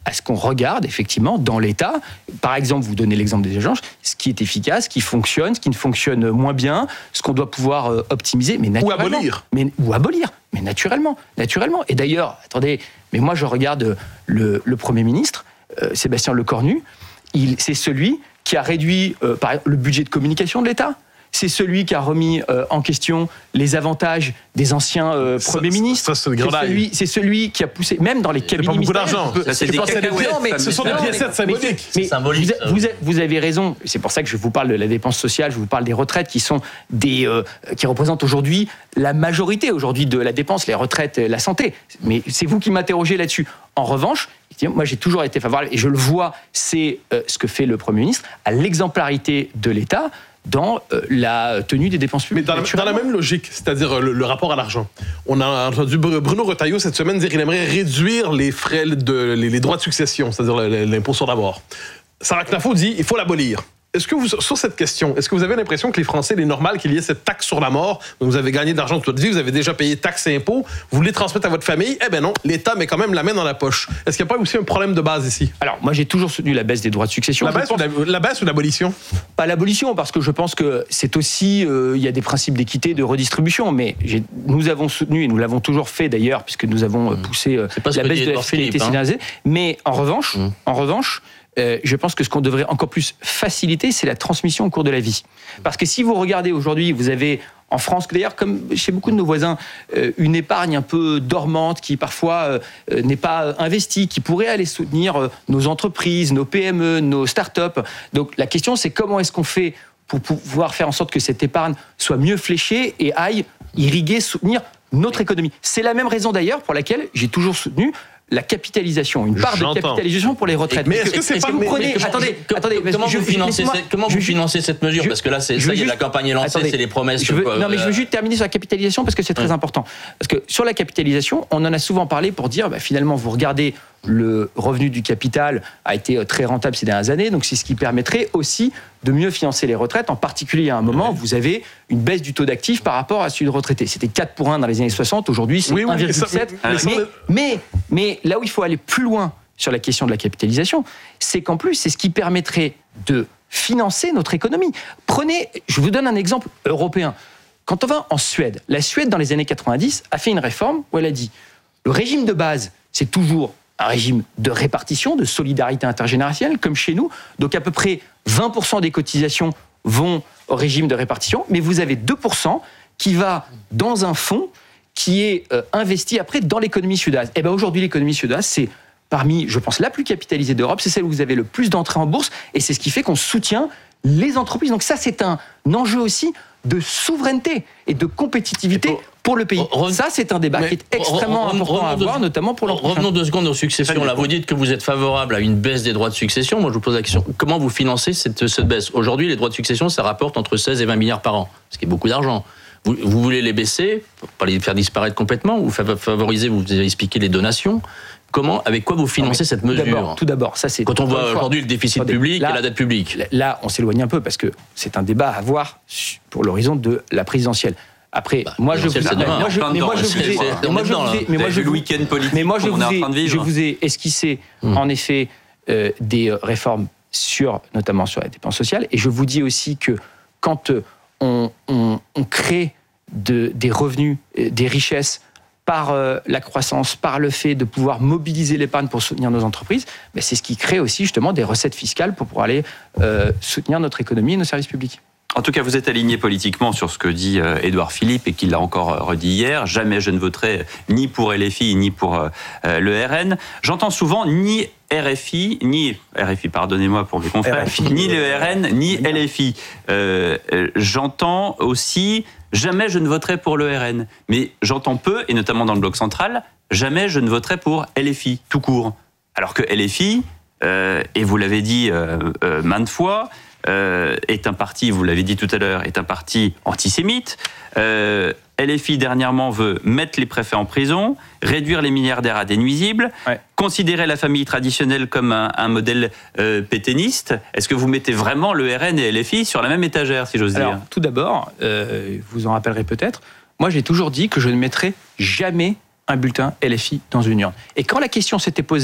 à ce qu'on regarde effectivement dans l'État. Par exemple, vous donnez l'exemple des agences, ce qui est efficace, ce qui fonctionne, ce qui ne fonctionne moins bien, ce qu'on doit pouvoir euh, optimiser, mais naturellement. Ou abolir. Mais, ou abolir, mais naturellement, naturellement. Et d'ailleurs, attendez, mais moi je regarde le, le Premier ministre, euh, Sébastien Lecornu, il, c'est celui qui a réduit euh, par exemple, le budget de communication de l'État. C'est celui qui a remis euh, en question les avantages des anciens euh, Ça, premiers ministres. ça, c'est le grand c'est, celui, c'est celui qui a poussé, même dans les cabinets pas beaucoup ministériels. d'argent. Ça, c'est des cacahuètes. Ce sont des piécettes symboliques. Mais symbolique, vous, vous, vous avez raison. C'est pour ça que je vous parle de la dépense sociale, je vous parle des retraites qui sont des, euh, qui représentent aujourd'hui la majorité aujourd'hui de la dépense, les retraites, la santé. Mais c'est vous qui m'interrogez là-dessus. En revanche, moi j'ai toujours été favorable, et je le vois, c'est euh, ce que fait le Premier ministre, à l'exemplarité de l'État dans euh, la tenue des dépenses publiques. Mais dans la, dans la même logique, c'est-à-dire le, le rapport à l'argent. On a entendu Bruno Retailleau cette semaine dire qu'il aimerait réduire les frais, de, les, les droits de succession, c'est-à-dire l'impôt sur la mort. Sarah Knafo dit il faut l'abolir. Est-ce que vous, sur cette question, est-ce que vous avez l'impression que les Français, il est normal qu'il y ait cette taxe sur la mort? Donc vous avez gagné de l'argent toute votre vie, vous avez déjà payé taxes et impôts, vous voulez transmettre à votre famille? Eh bien non, l'État met quand même la main dans la poche. Est-ce qu'il n'y a pas aussi un problème de base ici? Alors, moi j'ai toujours soutenu la baisse des droits de succession. La baisse, pense... ou, la, la baisse ou l'abolition? Pas l'abolition, parce que je pense que c'est aussi, il euh, y a des principes d'équité, de redistribution, mais j'ai, nous avons soutenu, et nous l'avons toujours fait d'ailleurs, puisque nous avons euh, poussé euh, la baisse de la fiscalité généralisée. Mais en revanche, mmh. en revanche, Euh, je pense que ce qu'on devrait encore plus faciliter, c'est la transmission au cours de la vie. Parce que si vous regardez aujourd'hui, vous avez en France, d'ailleurs, comme chez beaucoup de nos voisins, euh, une épargne un peu dormante qui parfois euh, n'est pas investie, qui pourrait aller soutenir euh, nos entreprises, nos P M E, nos start-up. Donc la question, c'est comment est-ce qu'on fait pour pouvoir faire en sorte que cette épargne soit mieux fléchée et aille irriguer, soutenir notre économie. C'est la même raison d'ailleurs pour laquelle j'ai toujours soutenu la capitalisation, une part J'entends. de capitalisation pour les retraites. Mais est-ce que c'est est-ce pas que vous mais, prenez mais, attendez, mais, attendez, comment je, vous financez cette, comment je, vous financez cette mesure je, parce que là c'est je ça y est, juste, la campagne est lancée, attendez, c'est les promesses je veux, que, non mais euh, je veux juste terminer sur la capitalisation parce que c'est très hum. important. Parce que sur la capitalisation, on en a souvent parlé pour dire bah, finalement vous regardez le revenu du capital a été très rentable ces dernières années, donc c'est ce qui permettrait aussi de mieux financer les retraites, en particulier à un moment où vous avez une baisse du taux d'actifs par rapport à celui de retraités. C'était quatre pour un dans les années soixante, aujourd'hui c'est oui, oui, un virgule sept. Mais, mais, mais, mais là où il faut aller plus loin sur la question de la capitalisation, c'est qu'en plus, c'est ce qui permettrait de financer notre économie. Prenez, je vous donne un exemple européen. Quand on va en Suède, la Suède, dans les années quatre-vingt-dix, a fait une réforme où elle a dit le régime de base, c'est toujours un régime de répartition, de solidarité intergénérationnelle, comme chez nous. Donc à peu près vingt pour cent des cotisations vont au régime de répartition, mais vous avez deux pour cent qui va dans un fonds qui est euh, investi après dans l'économie suédoise. Et bien aujourd'hui, l'économie suédoise, c'est parmi, je pense, la plus capitalisée d'Europe, c'est celle où vous avez le plus d'entrées en bourse, et c'est ce qui fait qu'on soutient les entreprises. Donc ça, c'est un enjeu aussi de souveraineté et de compétitivité pour, pour le pays. Re, ça, c'est un débat qui est extrêmement re, important à avoir, notamment pour l'emploi. Revenons deux secondes aux successions. Là, vous dites que vous êtes favorable à une baisse des droits de succession. Moi, je vous pose la question, comment vous financez cette, cette baisse? Aujourd'hui, les droits de succession, ça rapporte entre seize et vingt milliards par an, ce qui est beaucoup d'argent. Vous, vous voulez les baisser, pas les faire disparaître complètement, vous favoriser, vous avez expliqué les donations. Comment, avec quoi vous financez non, cette mesure? Tout d'abord, tout d'abord, ça c'est. Quand on voit aujourd'hui le déficit attendez, public là, et la dette publique. Là, on s'éloigne un peu parce que c'est un débat à avoir pour l'horizon de la présidentielle. Après, bah, moi, je vous, demain, moi, je, mais moi je vous ai, mais moi je vous ai, mais moi je le week-end politique, mais moi je vous ai, je vivre. vous ai esquissé hum. en effet euh, des réformes sur, notamment sur la dépense sociale, et je vous dis aussi que quand on, on, on crée de, des revenus, des richesses par euh, la croissance, par le fait de pouvoir mobiliser l'épargne pour soutenir nos entreprises, ben c'est ce qui crée aussi justement des recettes fiscales pour pouvoir aller euh, soutenir notre économie et nos services publics. En tout cas, vous êtes aligné politiquement sur ce que dit euh, Édouard Philippe et qu'il l'a encore euh, redit hier. Jamais je ne voterai ni pour L F I ni pour euh, le R N. J'entends souvent ni R F I, ni R F I, pardonnez-moi pour mes confrères, ni le R N, ni L F I. Euh, euh, j'entends aussi jamais je ne voterai pour le R N. Mais j'entends peu, et notamment dans le bloc central, jamais je ne voterai pour L F I, tout court. Alors que L F I, euh, et vous l'avez dit euh, euh, maintes fois, Euh, est un parti, vous l'avez dit tout à l'heure, est un parti antisémite. Euh, L F I, dernièrement, veut mettre les préfets en prison, réduire les milliardaires à des nuisibles, ouais. considérer la famille traditionnelle comme un, un modèle euh, pétainiste. Est-ce que vous mettez vraiment le R N et L F I sur la même étagère, si j'ose Alors, dire? Tout d'abord, euh, vous en rappellerez peut-être, moi j'ai toujours dit que je ne mettrai jamais un bulletin L F I dans une urne. Et quand la question s'était posée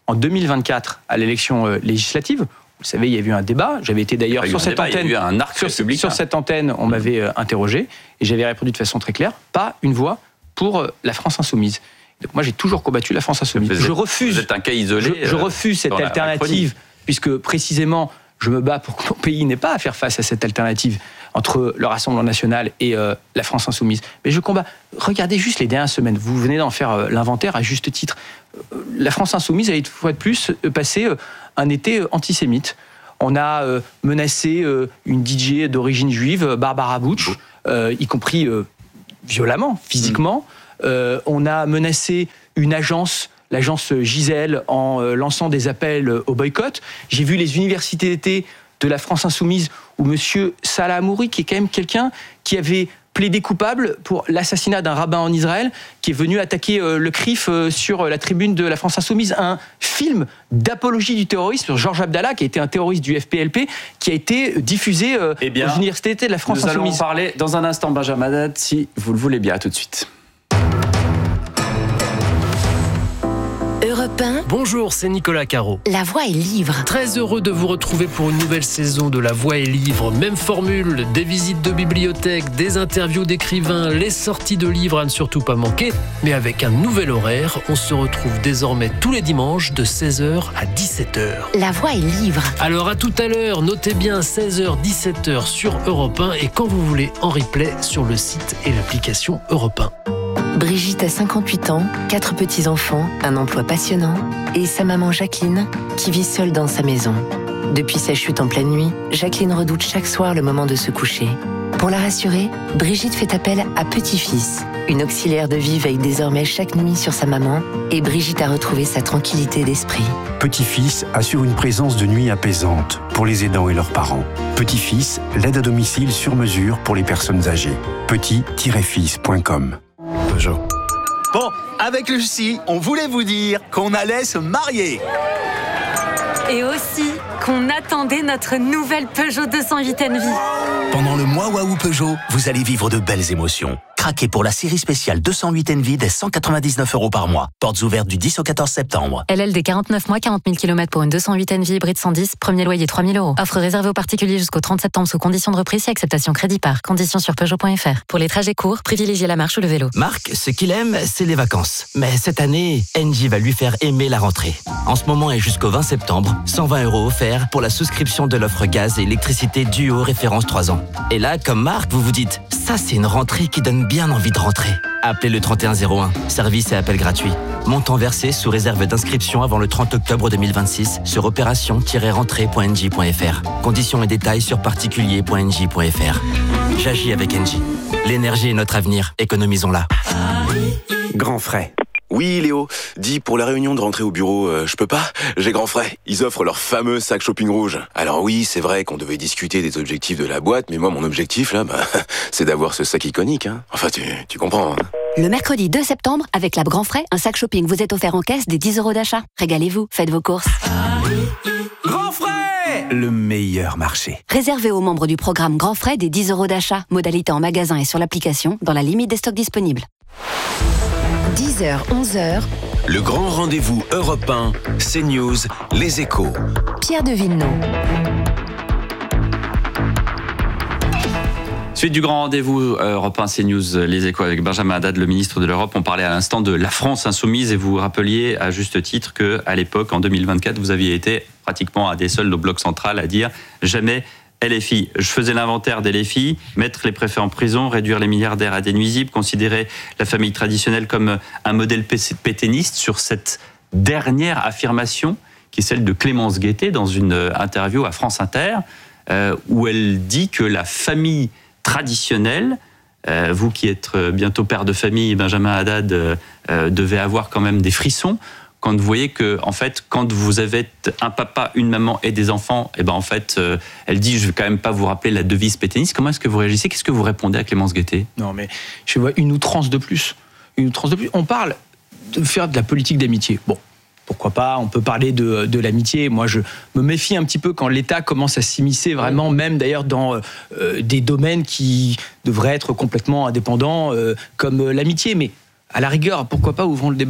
en deux mille vingt-quatre à l'élection législative. Vous savez, il y a eu un débat. J'avais été d'ailleurs sur cette antenne. Il y a eu un arc sur, sur cette antenne, on m'avait interrogé et j'avais répondu de façon très claire, pas une voix pour la France insoumise. Donc moi, j'ai toujours combattu la France insoumise. Vous je êtes, refuse. Vous êtes un cas isolé. Je, je refuse cette alternative, puisque précisément, je me bats pour que mon pays n'ait pas à faire face à cette alternative entre le Rassemblement national et euh, la France insoumise. Mais je combats. Regardez juste les dernières semaines. Vous venez d'en faire euh, l'inventaire à juste titre. Euh, la France insoumise a une fois de plus euh, passé euh, un été euh, antisémite. On a euh, menacé euh, une D J d'origine juive, Barbara Bush, euh, y compris euh, violemment, physiquement. Mmh. Euh, on a menacé une agence, l'agence Gisèle, en euh, lançant des appels au boycott. J'ai vu les universités d'été de la France insoumise où M. Salah Hamouri, qui est quand même quelqu'un qui avait plaidé coupable pour l'assassinat d'un rabbin en Israël, qui est venu attaquer euh, le C R I F euh, sur la tribune de la France insoumise, un film d'apologie du terrorisme sur Georges Abdallah, qui a été un terroriste du F P L P, qui a été diffusé euh, eh bien, aux universités d'été de la France nous insoumise. Nous allons en parler dans un instant, Benjamin Haddad, si vous le voulez bien. À tout de suite. Europe un. Bonjour, c'est Nicolas Caro. La Voix est livre. Très heureux de vous retrouver pour une nouvelle saison de La Voix est livre. Même formule, des visites de bibliothèque, des interviews d'écrivains, les sorties de livres à ne surtout pas manquer. Mais avec un nouvel horaire, on se retrouve désormais tous les dimanches de seize heures à dix-sept heures. La Voix est livre. Alors à tout à l'heure, notez bien seize heures dix-sept heures sur Europe un et quand vous voulez en replay sur le site et l'application Europe un. Brigitte a cinquante-huit ans, quatre petits-enfants, un emploi passionnant et sa maman Jacqueline qui vit seule dans sa maison. Depuis sa chute en pleine nuit, Jacqueline redoute chaque soir le moment de se coucher. Pour la rassurer, Brigitte fait appel à Petit-Fils. Une auxiliaire de vie veille désormais chaque nuit sur sa maman et Brigitte a retrouvé sa tranquillité d'esprit. Petit-Fils assure une présence de nuit apaisante pour les aidants et leurs parents. Petit-Fils, l'aide à domicile sur mesure pour les personnes âgées. petit tiret fils point com. Peugeot. Bon, avec Lucie, on voulait vous dire qu'on allait se marier. Et aussi qu'on attendait notre nouvelle Peugeot deux cent huit Envy. Pendant le mois Waouh Peugeot, vous allez vivre de belles émotions. Craquez pour la série spéciale deux cent huit Envy dès cent quatre-vingt-dix-neuf euros par mois. Portes ouvertes du dix au quatorze septembre. L L D quarante-neuf mois, quarante mille kilomètres pour une deux cent huit Envy hybride cent dix, premier loyer trois mille euros. Offre réservée aux particuliers jusqu'au trente septembre sous condition de reprise et acceptation crédit par. Conditions sur Peugeot point F R. Pour les trajets courts, privilégiez la marche ou le vélo. Marc, ce qu'il aime, c'est les vacances. Mais cette année, Engie va lui faire aimer la rentrée. En ce moment et jusqu'au vingt septembre, cent vingt euros offerts pour la souscription de l'offre gaz et électricité Duo référence trois ans. Et là, comme Marc, vous vous dites, ça c'est une rentrée qui donne bien envie de rentrer. Appelez le trente et un zéro un, service et appel gratuit. Montant versé sous réserve d'inscription avant le trente octobre deux mille vingt-six sur opération tiret rentrée point engie point F R. Conditions et détails sur particulier point engie point F R. J'agis avec Engie. L'énergie est notre avenir, économisons-la. Grand frais. Oui, Léo, dis, pour la réunion de rentrée au bureau, euh, je peux pas. J'ai grand frais. Ils offrent leur fameux sac shopping rouge. Alors oui, c'est vrai qu'on devait discuter des objectifs de la boîte, mais moi, mon objectif, là, bah, c'est d'avoir ce sac iconique, hein. Enfin, tu, tu comprends, hein. Le mercredi deux septembre, avec la Grand Frais, un sac shopping vous est offert en caisse des dix euros d'achat. Régalez-vous, faites vos courses. Grand frais! Le meilleur marché. Réservé aux membres du programme Grand Frais des dix euros d'achat. Modalité en magasin et sur l'application, dans la limite des stocks disponibles. dix heures, onze heures. Le grand rendez-vous Europe un, CNews, Les Échos. Pierre de Villeneuve. Suite du grand rendez-vous Europe un, CNews, Les Échos avec Benjamin Haddad, le ministre de l'Europe. On parlait à l'instant de la France insoumise et vous rappeliez à juste titre qu'à l'époque, en deux mille vingt-quatre, vous aviez été pratiquement un des seuls au bloc central à dire jamais L F I. Je faisais l'inventaire des L F I, mettre les préfets en prison, réduire les milliardaires à des nuisibles, considérer la famille traditionnelle comme un modèle pétainiste. Sur cette dernière affirmation, qui est celle de Clémence Guettet dans une interview à France Inter, euh, où elle dit que la famille traditionnelle, euh, vous qui êtes bientôt père de famille, Benjamin Haddad, euh, euh, devez avoir quand même des frissons quand vous voyez que, en fait, quand vous avez un papa, une maman et des enfants, et ben en fait, euh, elle dit, je vais quand même pas vous rappeler la devise pétainiste. Comment est-ce que vous réagissez? Qu'est-ce que vous répondez à Clémence Guettet? Non, mais je vois une outrance de plus. Une outrance de plus. On parle de faire de la politique d'amitié. Bon, pourquoi pas? On peut parler de, de l'amitié. Moi, je me méfie un petit peu quand l'État commence à s'immiscer vraiment, même d'ailleurs dans euh, des domaines qui devraient être complètement indépendants, euh, comme l'amitié. Mais à la rigueur, pourquoi pas ouvrons le débat?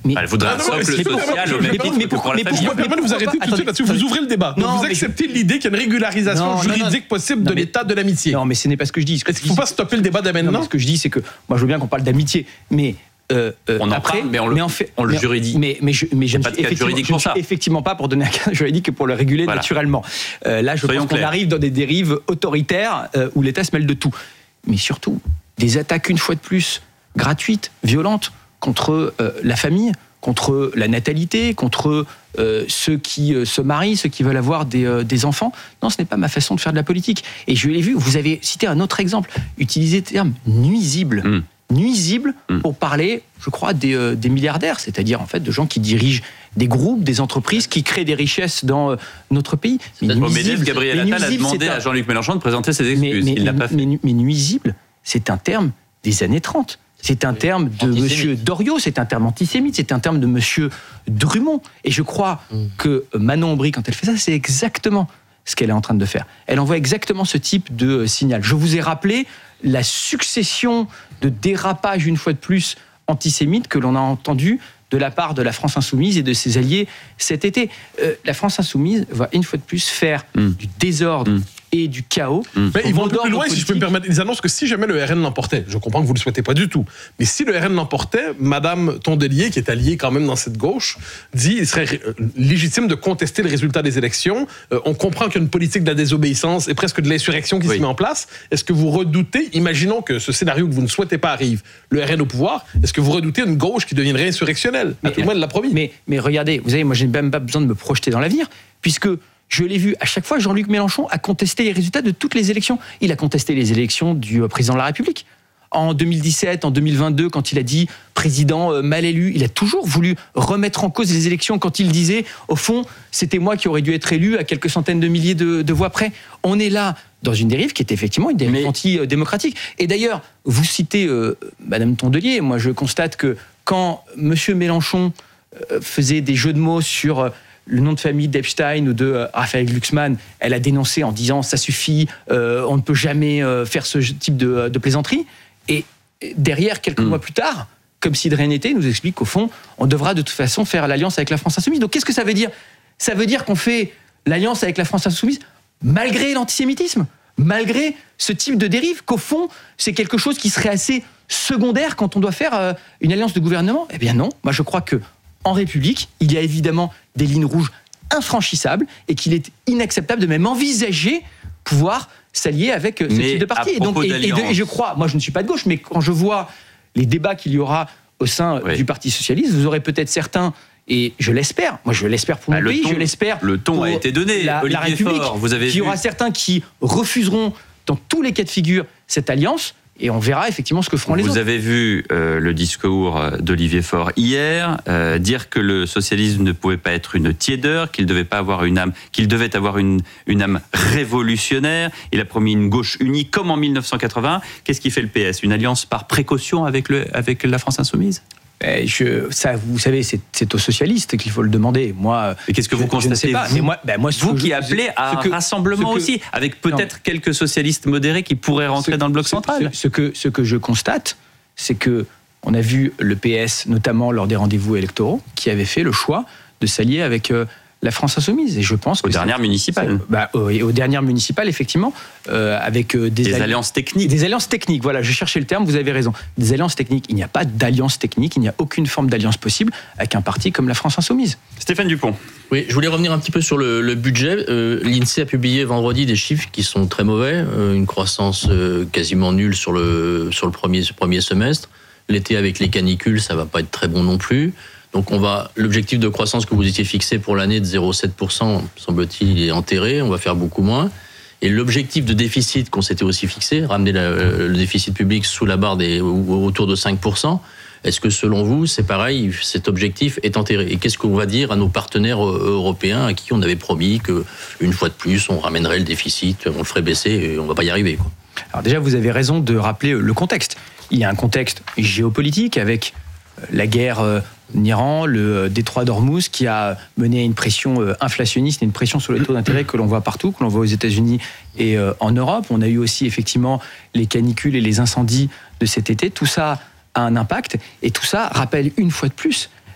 Mais, il faudrait un socle social au même titre que pour la famille. Je me permets de vous arrêter tout de suite là-dessus. Vous ouvrez le débat. Donc vous acceptez l'idée qu'il y a une régularisation juridique possible de l'état de l'amitié. Non, mais ce n'est pas ce que je dis. Est-ce qu'il ne faut pas stopper le débat dès maintenant? Ce que je dis, c'est que moi, je veux bien qu'on parle d'amitié, mais Euh, euh, on en après, parle, mais on le, mais en fait, on le mais, juridie. Mais, mais je, mais je ne suis effectivement, pour ça. effectivement pas pour donner un cadre juridique et pour le réguler voilà. naturellement. Euh, là, je Soyons pense qu'on clairs. arrive dans des dérives autoritaires euh, où l'État se mêle de tout. Mais surtout, des attaques une fois de plus gratuites, violentes, contre euh, la famille, contre la natalité, contre euh, ceux qui euh, se marient, ceux qui veulent avoir des, euh, des enfants. Non, ce n'est pas ma façon de faire de la politique. Et je l'ai vu, vous avez cité un autre exemple, utiliser le terme nuisible. Mm. nuisible pour parler, je crois, des, euh, des milliardaires, c'est-à-dire en fait de gens qui dirigent des groupes, des entreprises, qui créent des richesses dans euh, notre pays. Mais nuisible, au MEDEF, Gabriel Attal a demandé à Jean-Luc Mélenchon de présenter ses excuses. Mais, mais, Il l'a pas fait. Mais, mais nuisible, c'est un terme des années trente. C'est un terme de Monsieur Doriot, c'est un terme antisémite, c'est un terme de Monsieur Drummond. Et je crois mmh. que Manon Aubry, quand elle fait ça, c'est exactement ce qu'elle est en train de faire. Elle envoie exactement ce type de signal. Je vous ai rappelé la succession de dérapages, une fois de plus, antisémites que l'on a entendu de la part de la France Insoumise et de ses alliés cet été. Euh, la France Insoumise va, une fois de plus, faire mm. du désordre mm. et du chaos. Mm. Mais ils vont un peu plus loin, si je peux me permettre. Ils annoncent que si jamais le R N l'emportait, je comprends que vous ne le souhaitez pas du tout, mais si le R N l'emportait, Madame Tondelier, qui est alliée quand même dans cette gauche, dit qu'il serait légitime de contester le résultat des élections. Euh, on comprend qu'il y a une politique de la désobéissance et presque de l'insurrection qui oui. se met en place. Est-ce que vous redoutez, imaginons que ce scénario que vous ne souhaitez pas arrive, le R N au pouvoir, est-ce que vous redoutez une gauche qui deviendrait insurrectionnelle? À tout le monde l'a promis. Mais, mais regardez, vous savez, moi j'ai même pas besoin de me projeter dans l'avenir, puisque je l'ai vu à chaque fois, Jean-Luc Mélenchon a contesté les résultats de toutes les élections. Il a contesté les élections du président de la République. En deux mille dix-sept, en deux mille vingt-deux, quand il a dit président mal élu, il a toujours voulu remettre en cause les élections quand il disait, au fond, c'était moi qui aurais dû être élu à quelques centaines de milliers de, de voix près. On est là dans une dérive qui est effectivement une dérive Mais... anti-démocratique. Et d'ailleurs, vous citez euh, Madame Tondelier, moi je constate que quand Monsieur Mélenchon euh, faisait des jeux de mots sur euh, le nom de famille d'Epstein ou de euh, Raphaël Glucksmann, elle a dénoncé en disant ça suffit, euh, on ne peut jamais euh, faire ce type de, de plaisanterie. Et derrière, quelques mmh. mois plus tard, comme si de rien n'était, il nous explique qu'au fond, on devra de toute façon faire l'alliance avec la France Insoumise. Donc qu'est-ce que ça veut dire? Ça veut dire qu'on fait l'alliance avec la France Insoumise malgré l'antisémitisme, malgré ce type de dérive, qu'au fond, c'est quelque chose qui serait assez secondaire quand on doit faire euh, une alliance de gouvernement. Eh bien non, moi je crois que en République, il y a évidemment des lignes rouges infranchissables et qu'il est inacceptable de même envisager pouvoir s'allier avec ce mais type de parti. Et, donc, et, et, de, et je crois, moi je ne suis pas de gauche, mais quand je vois les débats qu'il y aura au sein oui. du Parti Socialiste, vous aurez peut-être certains, et je l'espère, moi je l'espère pour mon bah, pays, ton, je l'espère le ton pour a été donné, la, Olivier la République, Faure, vous avez qu'il y aura vu. certains qui refuseront dans tous les cas de figure cette alliance. Et on verra effectivement ce que feront les Vous autres. Vous avez vu euh, le discours d'Olivier Faure hier, euh, dire que le socialisme ne pouvait pas être une tiédeur, qu'il devait pas avoir une âme, qu'il devait avoir une, une âme révolutionnaire. Il a promis une gauche unie comme en mille neuf cent quatre-vingts. Qu'est-ce qui fait le P S? Une alliance par précaution avec, le, avec la France Insoumise? Je, ça, vous savez, c'est, c'est aux socialistes qu'il faut le demander. Moi, et qu'est-ce que vous je, constatez je ne sais pas. Vous, mais moi, ben moi, vous qui je, appelez à un que, rassemblement que, aussi, avec peut-être non. quelques socialistes modérés qui pourraient rentrer ce, dans le bloc ce, central. Ce, ce, que, ce que je constate, c'est que on a vu le P S, notamment lors des rendez-vous électoraux, qui avait fait le choix de s'allier avec euh, la France Insoumise. Et je pense que aux dernières municipales. Bah, euh, aux dernières municipales, effectivement, euh, avec euh, des, des alli- alliances techniques. Des alliances techniques. Voilà, je cherchais le terme. Vous avez raison. Des alliances techniques. Il n'y a pas d'alliance technique. Il n'y a aucune forme d'alliance possible avec un parti comme la France Insoumise. Stéphane Dupont. Oui, je voulais revenir un petit peu sur le, le budget. Euh, L'INSEE a publié vendredi des chiffres qui sont très mauvais. Euh, une croissance euh, quasiment nulle sur le sur le premier premier semestre. L'été avec les canicules, ça va pas être très bon non plus. Donc on va, l'objectif de croissance que vous étiez fixé pour l'année de zéro virgule sept pour cent, semble-t-il, est enterré, on va faire beaucoup moins. Et l'objectif de déficit qu'on s'était aussi fixé, ramener la, le déficit public sous la barre des, autour de cinq pour cent, est-ce que selon vous, c'est pareil, cet objectif est enterré? Et qu'est-ce qu'on va dire à nos partenaires européens à qui on avait promis qu'une fois de plus, on ramènerait le déficit, on le ferait baisser et on ne va pas y arriver, quoi. Alors déjà, vous avez raison de rappeler le contexte. Il y a un contexte géopolitique avec la guerre en Iran, le détroit d'Ormuz qui a mené à une pression inflationniste et une pression sur les taux d'intérêt que l'on voit partout, que l'on voit aux États-Unis et en Europe. On a eu aussi effectivement les canicules et les incendies de cet été. Tout ça a un impact et tout ça rappelle une fois de plus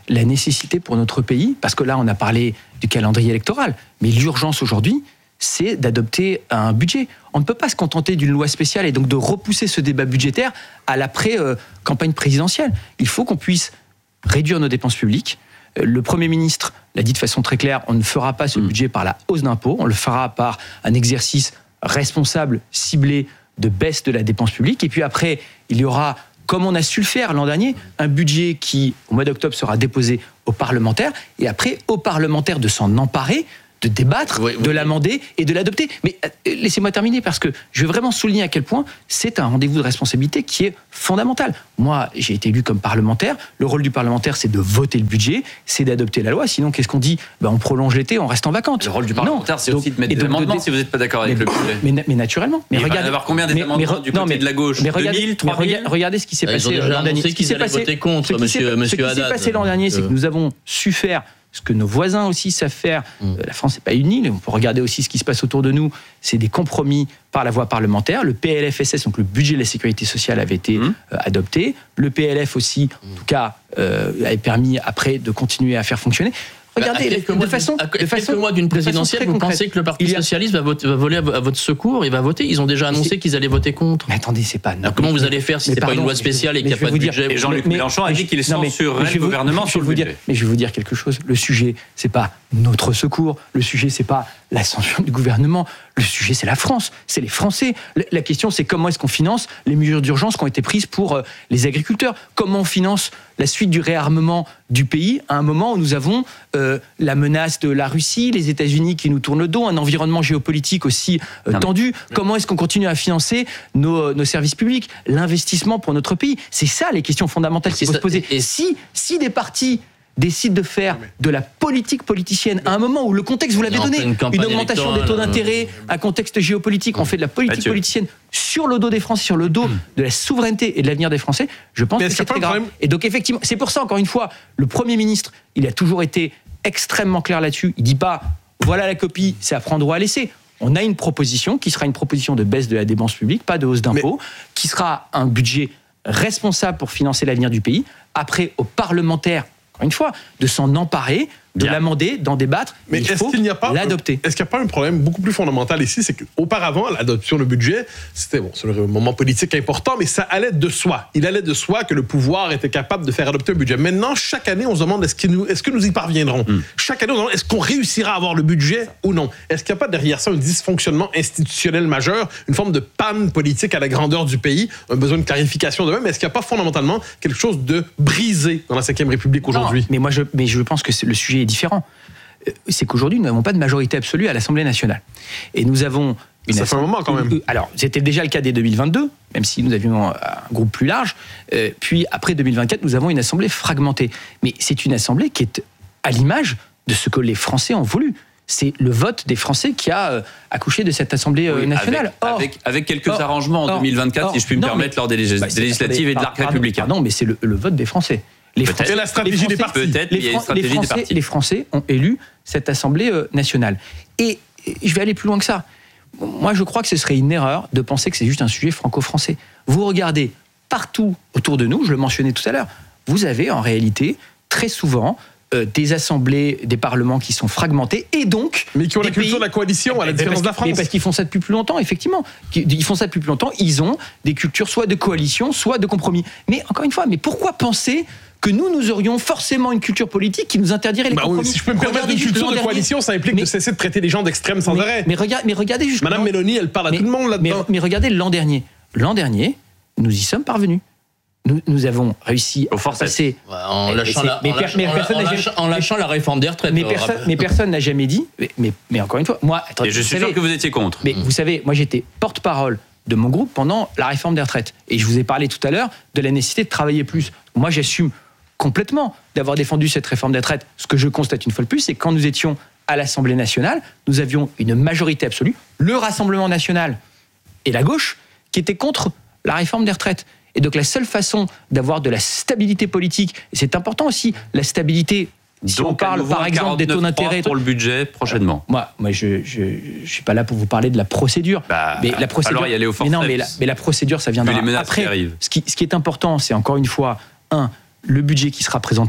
la nécessité pour notre pays, parce que là, on a parlé du calendrier électoral, mais l'urgence aujourd'hui, c'est d'adopter un budget. On ne peut pas se contenter d'une loi spéciale et donc de repousser ce débat budgétaire à l'après-campagne présidentielle. Il faut qu'on puisse réduire nos dépenses publiques. Le Premier ministre l'a dit de façon très claire, on ne fera pas ce budget par la hausse d'impôts, on le fera par un exercice responsable, ciblé, de baisse de la dépense publique. Et puis après, il y aura, comme on a su le faire l'an dernier, un budget qui, au mois d'octobre, sera déposé aux parlementaires, et après, aux parlementaires de s'en emparer, de débattre, oui, oui, de l'amender et de l'adopter. Mais euh, laissez-moi terminer, parce que je veux vraiment souligner à quel point c'est un rendez-vous de responsabilité qui est fondamental. Moi, j'ai été élu comme parlementaire. Le rôle du parlementaire, c'est de voter le budget, c'est d'adopter la loi. Sinon, qu'est-ce qu'on dit ? Ben, on prolonge l'été, on reste en vacances. Le rôle du parlementaire, non. c'est aussi de mettre des amendements de... si vous n'êtes pas d'accord avec mais, le budget. Mais, mais naturellement. Mais il regardez, va y avoir combien d'amendements du côté non, mais, de la gauche ? mais regardez, deux mille, trois mille ? Regardez ce qui s'est ah, passé l'an dernier. Ce qui s'est passé contre, monsieur Haddad. Ce qui s'est passé l'an dernier, c'est que nous avons su faire ce que nos voisins aussi savent faire. Mmh. La France n'est pas unie, on peut regarder aussi ce qui se passe autour de nous. C'est des compromis par la voie parlementaire. Le P L F S S, donc le budget de la sécurité sociale, avait été mmh. euh, adopté. Le P L F aussi, mmh. en tout cas, euh, avait permis après de continuer à faire fonctionner. Regardez, à de façon, à quelques façon, mois d'une présidentielle, vous concrète. pensez que le Parti a... socialiste va, voter, va voler à votre secours et va voter ? Ils ont déjà annoncé qu'ils allaient voter contre. Mais attendez, c'est pas... Alors, comment vous allez faire si c'est pas une loi spéciale et qu'il n'y a pas de budget ? Et Jean-Luc Mélenchon a dit qu'il censurerait le gouvernement sur le budget. Mais je vais vous dire quelque chose. Le sujet, c'est pas notre secours. Le sujet, c'est pas la censure du gouvernement. Le sujet, c'est la France. C'est les Français. La question, c'est comment est-ce qu'on finance les mesures d'urgence qui ont été prises pour les agriculteurs ? Comment on finance la suite du réarmement du pays à un moment où nous avons euh, la menace de la Russie, les États-Unis qui nous tournent le dos, un environnement géopolitique aussi euh, tendu. Comment est-ce qu'on continue à financer nos, nos services publics, l'investissement pour notre pays ? C'est ça les questions fondamentales qu'il faut se poser. Et si, si des partis décide de faire de la politique politicienne à un moment où le contexte, vous l'avez donné, une, une augmentation des taux d'intérêt, un contexte géopolitique, on fait de la politique Mathieu. politicienne sur le dos des Français, sur le dos mmh. de la souveraineté et de l'avenir des Français, je pense Mais que c'est très grave. Problème. Et donc effectivement, c'est pour ça, encore une fois, le Premier ministre, il a toujours été extrêmement clair là-dessus. Il dit pas, voilà la copie, c'est à prendre ou à laisser. On a une proposition qui sera une proposition de baisse de la dépense publique, pas de hausse d'impôts, Mais... qui sera un budget responsable pour financer l'avenir du pays. Après, aux parlementaires, une fois, de s'en emparer, de Bien. l'amender, d'en débattre, mais il faut l'adopter. Est-ce qu'il n'y a pas un problème beaucoup plus fondamental ici, c'est qu'auparavant, l'adoption du budget, c'était bon, c'est un moment politique important, mais ça allait de soi. Il allait de soi que le pouvoir était capable de faire adopter un budget. Maintenant, chaque année, on se demande est-ce que nous, est-ce que nous y parviendrons. Mm. Chaque année, on se demande est-ce qu'on réussira à avoir le budget ou non. Est-ce qu'il n'y a pas derrière ça un dysfonctionnement institutionnel majeur, une forme de panne politique à la grandeur du pays, un besoin de clarification de même. Est-ce qu'il n'y a pas fondamentalement quelque chose de brisé dans la cinquième République aujourd'hui? Non, mais moi, je, mais je pense que le sujet est différent. C'est qu'aujourd'hui, nous n'avons pas de majorité absolue à l'Assemblée nationale. Et nous avons... Une ça fait un moment quand même. Alors, c'était déjà le cas dès deux mille vingt-deux, même si nous avions un groupe plus large. Euh, puis après deux mille vingt-quatre, nous avons une Assemblée fragmentée. Mais c'est une Assemblée qui est à l'image de ce que les Français ont voulu. C'est le vote des Français qui a euh, accouché de cette Assemblée euh, oui, nationale. Avec, or, avec, avec quelques or, arrangements en or, deux mille vingt-quatre, or, si je puis me non, permettre, mais, lors des, légis- bah, des législatives et de l'arc républicain. Pardon, mais c'est le, le vote des Français. Les Français, et la stratégie les Français, des partis. Peut-être, les, il y a une stratégie les, Français, des partis. les Français ont élu cette Assemblée euh, nationale. Et, et je vais aller plus loin que ça. Moi, je crois que ce serait une erreur de penser que c'est juste un sujet franco-français. Vous regardez partout autour de nous, je le mentionnais tout à l'heure, vous avez en réalité très souvent euh, des assemblées, des parlements qui sont fragmentés et donc... Mais qui ont la culture pays, de la coalition, à la différence de la France. Mais parce qu'ils font ça depuis plus longtemps, effectivement. Ils font ça depuis plus longtemps, ils ont des cultures soit de coalition, soit de compromis. Mais encore une fois, mais pourquoi penser que nous, nous aurions forcément une culture politique qui nous interdirait les bah compromis. Oui, si je peux me permettre, une culture de coalition, ça implique mais, de cesser de traiter les gens d'extrême sans mais, arrêt. Mais, regard, mais regardez juste... Madame Mélanie, elle parle à mais, tout le monde là-dedans. Mais, mais regardez l'an dernier. L'an dernier, nous y sommes parvenus. Nous, nous avons réussi à passer... Ouais, en, lâchant la, mais, en, lâchant, mais en, personne en, lâchant, en lâchant la réforme des retraites. Mais, perso- mais personne n'a jamais dit... Mais, mais, mais encore une fois, moi... Et je suis savez, sûr que vous étiez contre. Mais mmh. vous savez, moi j'étais porte-parole de mon groupe pendant la réforme des retraites. Et je vous ai parlé tout à l'heure de la nécessité de travailler plus. Moi, j'assume complètement d'avoir défendu cette réforme des retraites. Ce que je constate une fois de plus, c'est que quand nous étions à l'Assemblée nationale, nous avions une majorité absolue, le Rassemblement national et la gauche, qui étaient contre la réforme des retraites. Et donc la seule façon d'avoir de la stabilité politique, et c'est important aussi, la stabilité... Si donc, on parle par exemple des taux d'intérêt pour le budget prochainement. Euh, moi, moi, je, je, je suis pas là pour vous parler de la procédure. Bah, mais la procédure. Alors il y a les au forceps. Mais non, mais la, mais la procédure, ça viendra les menaces après. Qui arrivent. Ce qui, ce qui est important, c'est encore une fois, un, le budget qui sera présenté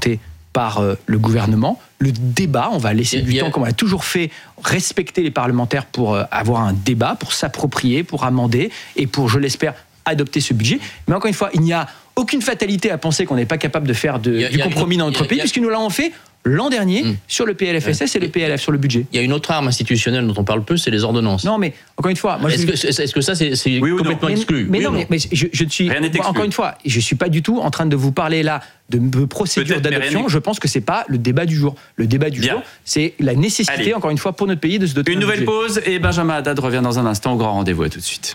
par euh, le gouvernement. Le débat, on va laisser Et du bien, temps, comme on a toujours fait, respecter les parlementaires pour euh, avoir un débat, pour s'approprier, pour amender et pour, je l'espère, adopter ce budget. Mais encore une fois, il n'y a aucune fatalité à penser qu'on n'est pas capable de faire de, y a, du y a compromis une, dans notre y a, pays, y a, puisque nous l'avons fait l'an dernier mmh. sur le P L F S S et le P L F sur le budget. Il y a une autre arme institutionnelle dont on parle peu, c'est les ordonnances. Non, mais encore une fois, moi, est-ce, je... que, est-ce que ça c'est, c'est oui complètement mais, exclu Mais oui non, non, mais, mais je, je suis encore une fois, je suis pas du tout en train de vous parler là de procédure Peut-être, d'adoption. Je pense que c'est pas le débat du jour. Le débat du Bien. jour, c'est la nécessité, Allez. encore une fois, pour notre pays de se doter. Une d'un nouvelle budget. pause et Benjamin Haddad revient dans un instant au grand rendez-vous. À tout de suite.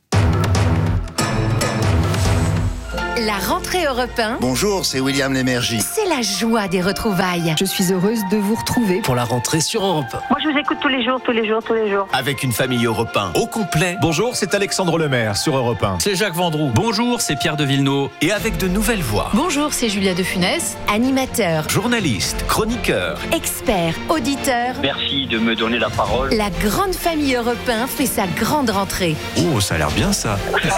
La rentrée Europe un. Bonjour, c'est William Lémergie. C'est la joie des retrouvailles. Je suis heureuse de vous retrouver pour la rentrée sur Europe un. Moi, je vous écoute tous les jours, tous les jours, tous les jours. Avec une famille Europe un au complet. Bonjour, c'est Alexandre Lemaire sur Europe un. C'est Jacques Vendroux. Bonjour, c'est Pierre de Villeneuve. Et avec de nouvelles voix. Bonjour, c'est Julia de Funès. Animateur, Journaliste, chroniqueur, expert, auditeur. Merci de me donner la parole. La grande famille Europe un fait sa grande rentrée. Oh, ça a l'air bien ça.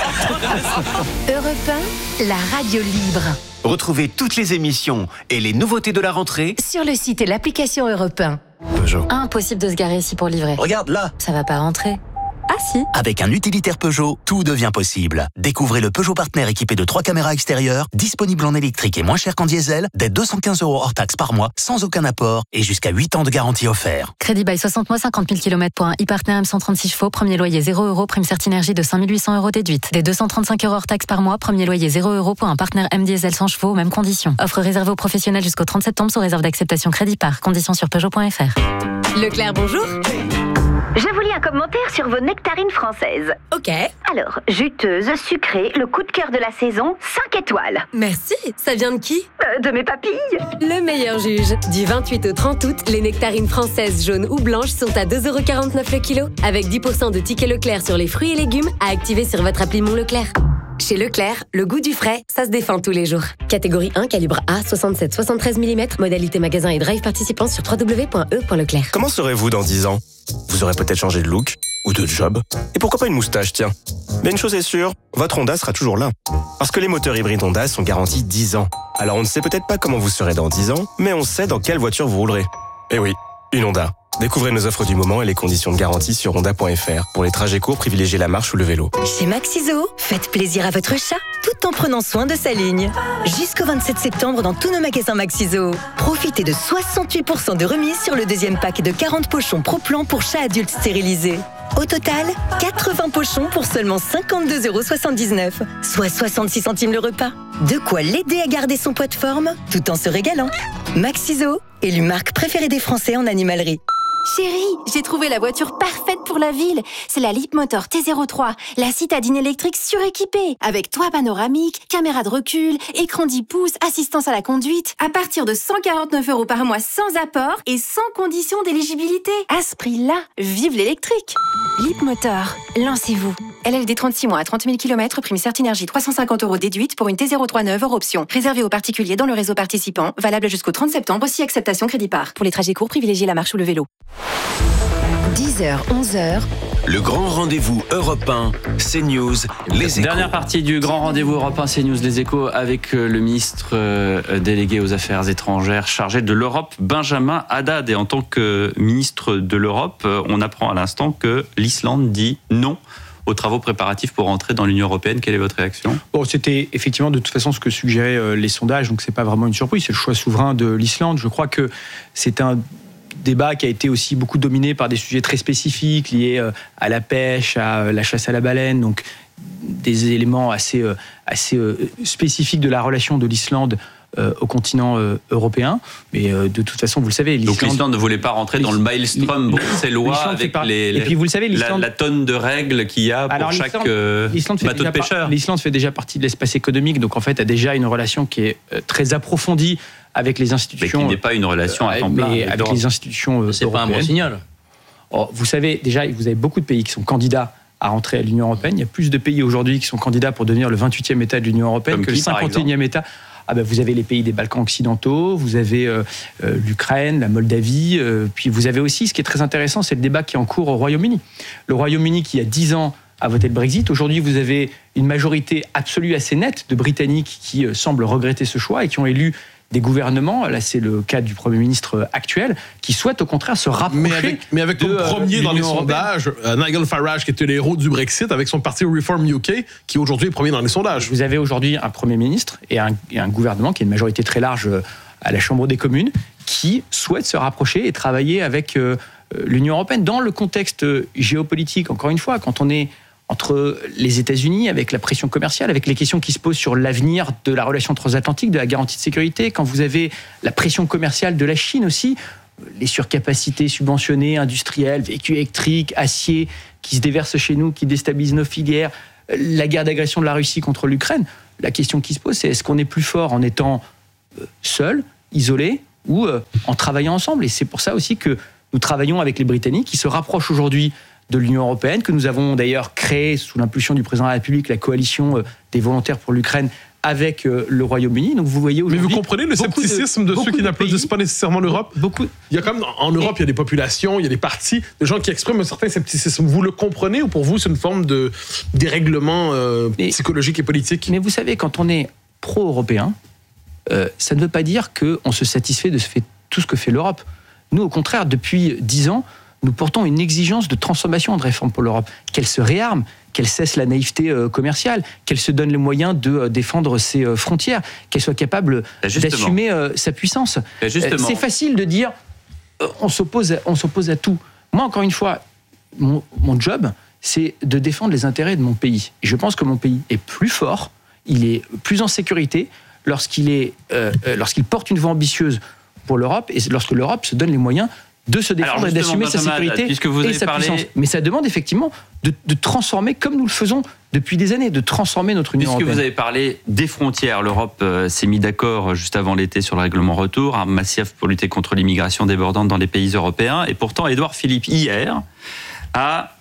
Europe un, la radio libre. Retrouvez toutes les émissions et les nouveautés de la rentrée sur le site et l'application Europe un. Peugeot. Impossible de se garer ici pour livrer. Regarde là. Ça va pas rentrer. Ah si. Avec un utilitaire Peugeot, tout devient possible. Découvrez le Peugeot Partner équipé de trois caméras extérieures, disponible en électrique et moins cher qu'en diesel, dès deux cent quinze euros hors taxe par mois, sans aucun apport et jusqu'à huit ans de garantie offert. Crédit bail soixante mois, cinquante mille kilomètres pour un e-partner M cent trente-six chevaux, premier loyer zéro euros, prime Certinergie de cinq mille huit cents euros déduite. Des deux cent trente-cinq euros hors taxe par mois, premier loyer zéro euros pour un partenaire M diesel cent chevaux, mêmes conditions. Offre réservée aux professionnels jusqu'au trente septembre sous réserve d'acceptation crédit par. Conditions sur Peugeot point F R. Leclerc, bonjour. Je vous lis un commentaire sur vos nectarines françaises. Ok. Alors, juteuse, sucrée, le coup de cœur de la saison, cinq étoiles. Merci. Ça vient de qui euh, De mes papilles. Le meilleur juge. Du vingt-huit au trente août, les nectarines françaises jaunes ou blanches sont à deux euros quarante-neuf le kilo. Avec dix pour cent de tickets Leclerc sur les fruits et légumes à activer sur votre appli Mon Leclerc. Chez Leclerc, le goût du frais, ça se défend tous les jours. Catégorie un, calibre A, soixante-sept à soixante-treize millimètres. Modalité magasin et drive participant sur w w w point e point leclerc. Comment serez-vous dans dix ans ? Vous aurez peut-être changé de look ou de job. Et pourquoi pas une moustache, tiens. Mais une chose est sûre, votre Honda sera toujours là. Parce que les moteurs hybrides Honda sont garantis dix ans. Alors on ne sait peut-être pas comment vous serez dans dix ans, mais on sait dans quelle voiture vous roulerez. Eh oui, une Honda. Découvrez nos offres du moment et les conditions de garantie sur honda point f r. Pour les trajets courts, privilégiez la marche ou le vélo. Chez Maxiso, faites plaisir à votre chat tout en prenant soin de sa ligne. Jusqu'au vingt-sept septembre dans tous nos magasins Maxiso. Profitez de soixante-huit pour cent de remise sur le deuxième pack de quarante pochons Pro-Plan pour chats adultes stérilisés. Au total, quatre-vingts pochons pour seulement cinquante-deux euros soixante-dix-neuf, soit soixante-six centimes le repas. De quoi l'aider à garder son poids de forme tout en se régalant. Maxiso, élue marque préférée des Français en animalerie. Chérie, j'ai trouvé la voiture parfaite pour la ville. C'est la Leapmotor T zéro trois, la citadine électrique suréquipée. Avec toit panoramique, caméra de recul, écran dix pouces, assistance à la conduite. À partir de cent quarante-neuf euros par mois sans apport et sans condition d'éligibilité. À ce prix-là, vive l'électrique. Leapmotor, lancez-vous. L L D trente-six mois à trente mille kilomètres, prime Certinergie trois cent cinquante euros déduite pour une T zéro trois neuve hors option. Réservé aux particuliers dans le réseau participant, valable jusqu'au trente septembre, si acceptation crédit par. Pour les trajets courts, privilégiez la marche ou le vélo. dix heures, onze heures. Le grand rendez-vous Europe un, CNews, les échos. Dernière partie du grand rendez-vous Europe un, CNews, les échos, avec le ministre euh, délégué aux Affaires étrangères chargé de l'Europe, Benjamin Haddad. Et en tant que ministre de l'Europe, euh, on apprend à l'instant que l'Islande dit non aux travaux préparatifs pour entrer dans l'Union européenne. Quelle est votre réaction ? Bon, c'était effectivement de toute façon ce que suggéraient euh, les sondages, donc c'est pas vraiment une surprise, c'est le choix souverain de l'Islande. Je crois que c'est un débat qui a été aussi beaucoup dominé par des sujets très spécifiques liés euh, à la pêche, à euh, la chasse à la baleine, donc des éléments assez, euh, assez euh, spécifiques de la relation de l'Islande euh, au continent euh, européen. Mais euh, de toute façon, vous le savez, l'Islande... Donc l'Islande ne voulait pas rentrer dans le maelstrom bruxellois avec par... les, les, Et puis vous le savez, la, la tonne de règles qu'il y a pour Alors, chaque euh, bateau de pêcheur. Par... L'Islande fait déjà partie de l'espace économique, donc en fait a déjà une relation qui est euh, très approfondie avec les institutions. Mais qui n'est pas une relation à temps plein. Mais avec les institutions euh, C'est européennes. pas un bon signal. Oh, vous savez, déjà, vous avez beaucoup de pays qui sont candidats à rentrer à l'Union européenne. Il y a plus de pays aujourd'hui qui sont candidats pour devenir le vingt-huitième État de l'Union européenne Comme que qui, le cinquante et unième État. Ah ben, vous avez les pays des Balkans occidentaux, vous avez euh, euh, l'Ukraine, la Moldavie, euh, puis vous avez aussi, ce qui est très intéressant, c'est le débat qui est en cours au Royaume-Uni. Le Royaume-Uni qui, il y a dix ans, a voté le Brexit. Aujourd'hui, vous avez une majorité absolue assez nette de Britanniques qui euh, semblent regretter ce choix et qui ont élu des gouvernements, là c'est le cas du Premier ministre actuel, qui souhaite au contraire se rapprocher. Mais avec, mais avec de, comme premier euh, dans les l'Union sondages, euh, Nigel Farage, qui était le héros du Brexit, avec son parti Reform U K, qui aujourd'hui est premier dans les sondages. Vous avez aujourd'hui un Premier ministre et un, et un gouvernement qui a une majorité très large à la Chambre des communes, qui souhaite se rapprocher et travailler avec euh, l'Union européenne dans le contexte géopolitique. Encore une fois, quand on est entre les États-Unis, avec la pression commerciale, avec les questions qui se posent sur l'avenir de la relation transatlantique, de la garantie de sécurité, quand vous avez la pression commerciale de la Chine aussi, les surcapacités subventionnées, industrielles, véhicules électriques, acier, qui se déversent chez nous, qui déstabilisent nos filières, la guerre d'agression de la Russie contre l'Ukraine, la question qui se pose, c'est est-ce qu'on est plus fort en étant seul, isolé, ou en travaillant ensemble? Et c'est pour ça aussi que nous travaillons avec les Britanniques, qui se rapprochent aujourd'hui de l'Union européenne, que nous avons d'ailleurs créé sous l'impulsion du président de la République la coalition des volontaires pour l'Ukraine avec le Royaume-Uni. Donc vous voyez aujourd'hui. Mais vous comprenez le scepticisme de, de ceux qui n'applaudissent pas nécessairement l'Europe. Beaucoup. Il y a quand même en Europe, et il y a des populations, il y a des partis, des gens qui expriment un certain scepticisme. Vous le comprenez ou pour vous c'est une forme de dérèglement euh, mais, psychologique et politique? Mais vous savez, quand on est pro-européen, euh, ça ne veut pas dire qu'on se satisfait de tout ce que fait l'Europe. Nous, au contraire, depuis dix ans, nous portons une exigence de transformation, de réforme pour l'Europe. Qu'elle se réarme, qu'elle cesse la naïveté commerciale, qu'elle se donne les moyens de défendre ses frontières, qu'elle soit capable Justement. d'assumer sa puissance. Justement. C'est facile de dire on s'oppose, on s'oppose à tout. Moi, encore une fois, mon, mon job, c'est de défendre les intérêts de mon pays. Et je pense que mon pays est plus fort, il est plus en sécurité lorsqu'il, est, euh, lorsqu'il porte une voie ambitieuse pour l'Europe et lorsque l'Europe se donne les moyens de se défendre et d'assumer sa sécurité vous et avez sa parlé... puissance. Mais ça demande effectivement de, de transformer, comme nous le faisons depuis des années, de transformer notre Union Puisque européenne. Vous avez parlé des frontières, l'Europe euh, s'est mis d'accord juste avant l'été sur le règlement retour, un massif pour lutter contre l'immigration débordante dans les pays européens. Et pourtant, Édouard Philippe, hier, a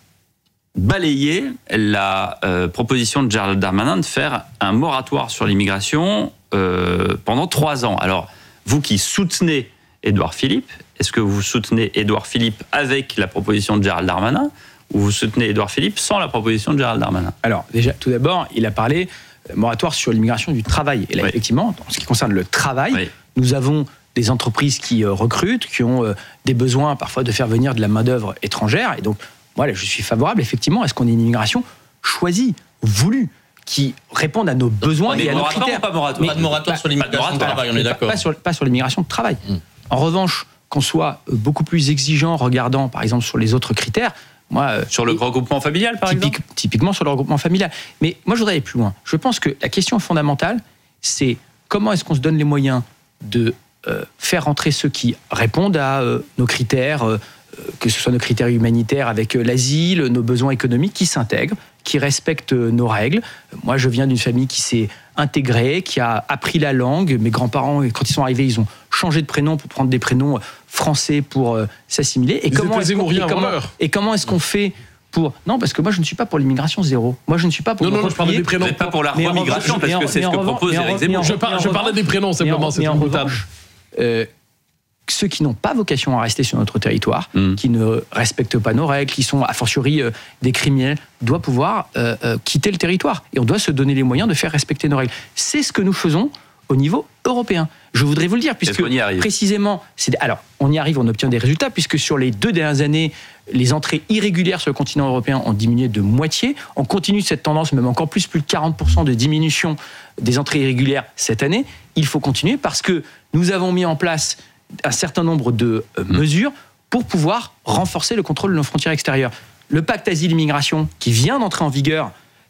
balayé la euh, proposition de Gérald Darmanin de faire un moratoire sur l'immigration euh, pendant trois ans. Alors, vous qui soutenez Édouard Philippe, est-ce que vous soutenez Édouard Philippe avec la proposition de Gérald Darmanin ou vous soutenez Édouard Philippe sans la proposition de Gérald Darmanin? Alors, déjà, tout d'abord, il a parlé euh, moratoire sur l'immigration du travail. Et là, oui. effectivement, en ce qui concerne le travail, oui. nous avons des entreprises qui euh, recrutent, qui ont euh, des besoins parfois de faire venir de la main-d'œuvre étrangère. Et donc, moi, là, je suis favorable, effectivement, à ce qu'on ait une immigration choisie, voulue, qui répondent à nos besoins mais et à nos critères. Pas, moratoire, mais, pas de moratoire pas, sur l'immigration de travail, on est d'accord. Pas sur, pas sur l'immigration de travail. Mmh. En revanche, qu'on soit beaucoup plus exigeant regardant, par exemple, sur les autres critères. Moi, sur le regroupement familial, par typique, exemple Typiquement sur le regroupement familial. Mais moi, je voudrais aller plus loin. Je pense que la question fondamentale, c'est comment est-ce qu'on se donne les moyens de euh, faire entrer ceux qui répondent à euh, nos critères, euh, que ce soit nos critères humanitaires avec euh, l'asile, nos besoins économiques, qui s'intègrent, qui respectent euh, nos règles. Moi, je viens d'une famille qui s'est intégrée, qui a appris la langue. Mes grands-parents, quand ils sont arrivés, ils ont changé de prénom pour prendre des prénoms français pour euh, s'assimiler. Et comment, est-ce qu'on, et, comment, et comment est-ce qu'on fait pour... Non, parce que moi, je ne suis pas pour l'immigration zéro. Moi, je ne suis pas pour... Non, non, je parlais des prénoms. Mais pas pour la remigration, parce que c'est ce que propose Éric Zemmour. Je, par, je parlais des prénoms, simplement, c'est une boutade. Euh, ceux qui n'ont pas vocation à rester sur notre territoire, mmh. qui ne respectent pas nos règles, qui sont a fortiori euh, des criminels, doivent pouvoir euh, euh, quitter le territoire. Et on doit se donner les moyens de faire respecter nos règles. C'est ce que nous faisons au niveau européen. Je voudrais vous le dire, puisque précisément, c'est, alors on y arrive, on obtient des résultats, puisque sur les deux dernières années, les entrées irrégulières sur le continent européen ont diminué de moitié. On continue cette tendance, même encore plus, plus de quarante pour cent de diminution des entrées irrégulières cette année. Il faut continuer parce que nous avons mis en place un certain nombre de euh, mesures pour pouvoir renforcer le contrôle de nos frontières extérieures. Le pacte asile-immigration qui vient d'entrer en vigueur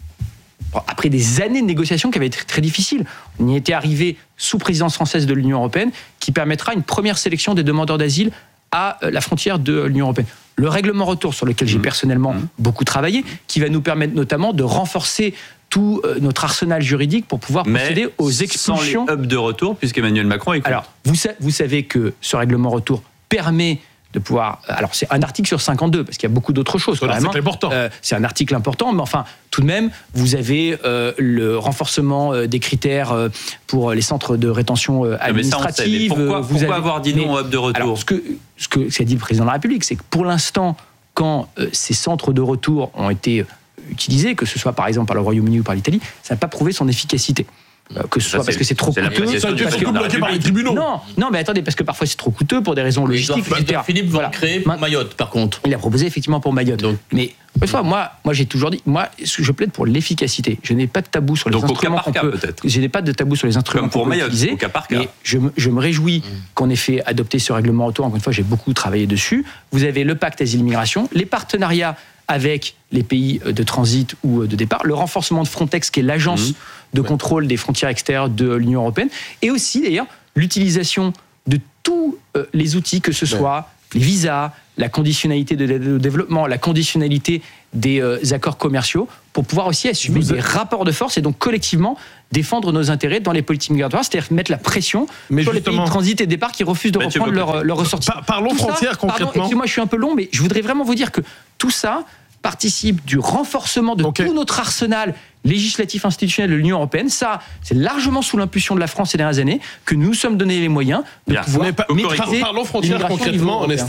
après des années de négociations qui avaient été très difficiles. On y était arrivé sous présidence française de l'Union européenne, qui permettra une première sélection des demandeurs d'asile à la frontière de l'Union européenne. Le règlement retour, sur lequel j'ai personnellement beaucoup travaillé, qui va nous permettre notamment de renforcer tout notre arsenal juridique pour pouvoir Mais procéder aux expulsions. Sans les hubs de retour, puisqu'Emmanuel Macron est contre. Alors, vous, vous savez que ce règlement retour permet de pouvoir... Alors, c'est un article sur cinquante-deux, parce qu'il y a beaucoup d'autres choses. C'est un article important. Euh, c'est un article important, mais enfin, tout de même, vous avez euh, le renforcement euh, des critères euh, pour les centres de rétention euh, administrative. Mais ça, pourquoi, vous pourquoi avez... avoir dit non au hub de retour? Alors, ce que, ce que ce qu'a dit le président de la République, c'est que pour l'instant, quand euh, ces centres de retour ont été utilisés, que ce soit par exemple par le Royaume-Uni ou par l'Italie, ça n'a pas prouvé son efficacité. que ce soit ça, parce que c'est trop c'est coûteux. Ça a été surtout bloqué par les tribunaux. Non, non, mais attendez, parce que parfois c'est trop coûteux pour des raisons logistiques, et cetera. Philippe va créer pour Mayotte, par contre. Il a proposé effectivement pour Mayotte. Donc, mais une fois, moi, moi j'ai toujours dit, moi, je plaide pour l'efficacité. Je n'ai pas de tabou sur les Donc, instruments qu'on peut. Je n'ai pas de tabou sur les instruments pour qu'on peut Mayotte, utiliser. au cas par cas. Et je, je me réjouis mmh. qu'on ait fait adopter ce règlement auto. Encore une fois, j'ai beaucoup travaillé dessus. Vous avez le pacte asile-immigration, les partenariats avec les pays de transit ou de départ, le renforcement de Frontex, qui est l'agence mmh. de contrôle des frontières extérieures de l'Union européenne, et aussi d'ailleurs l'utilisation de tous les outils, que ce soit ouais. les visas, la conditionnalité de développement, la conditionnalité des accords commerciaux, pour pouvoir aussi assumer Vous des êtes... rapports de force et donc collectivement défendre nos intérêts dans les politiques migratoires, c'est-à-dire mettre la pression mais sur justement... les pays de transit et de départ qui refusent de mais reprendre leur, leur ressortissement. Par, parlons tout frontières ça, concrètement. Pardon, excusez-moi, je suis un peu long, mais je voudrais vraiment vous dire que tout ça participe du renforcement de okay. tout notre arsenal législatif institutionnel de l'Union européenne. Ça, c'est largement sous l'impulsion de la France ces dernières années que nous nous sommes donné les moyens de Bien. pouvoir mais pas, maîtriser parlons frontières concrètement.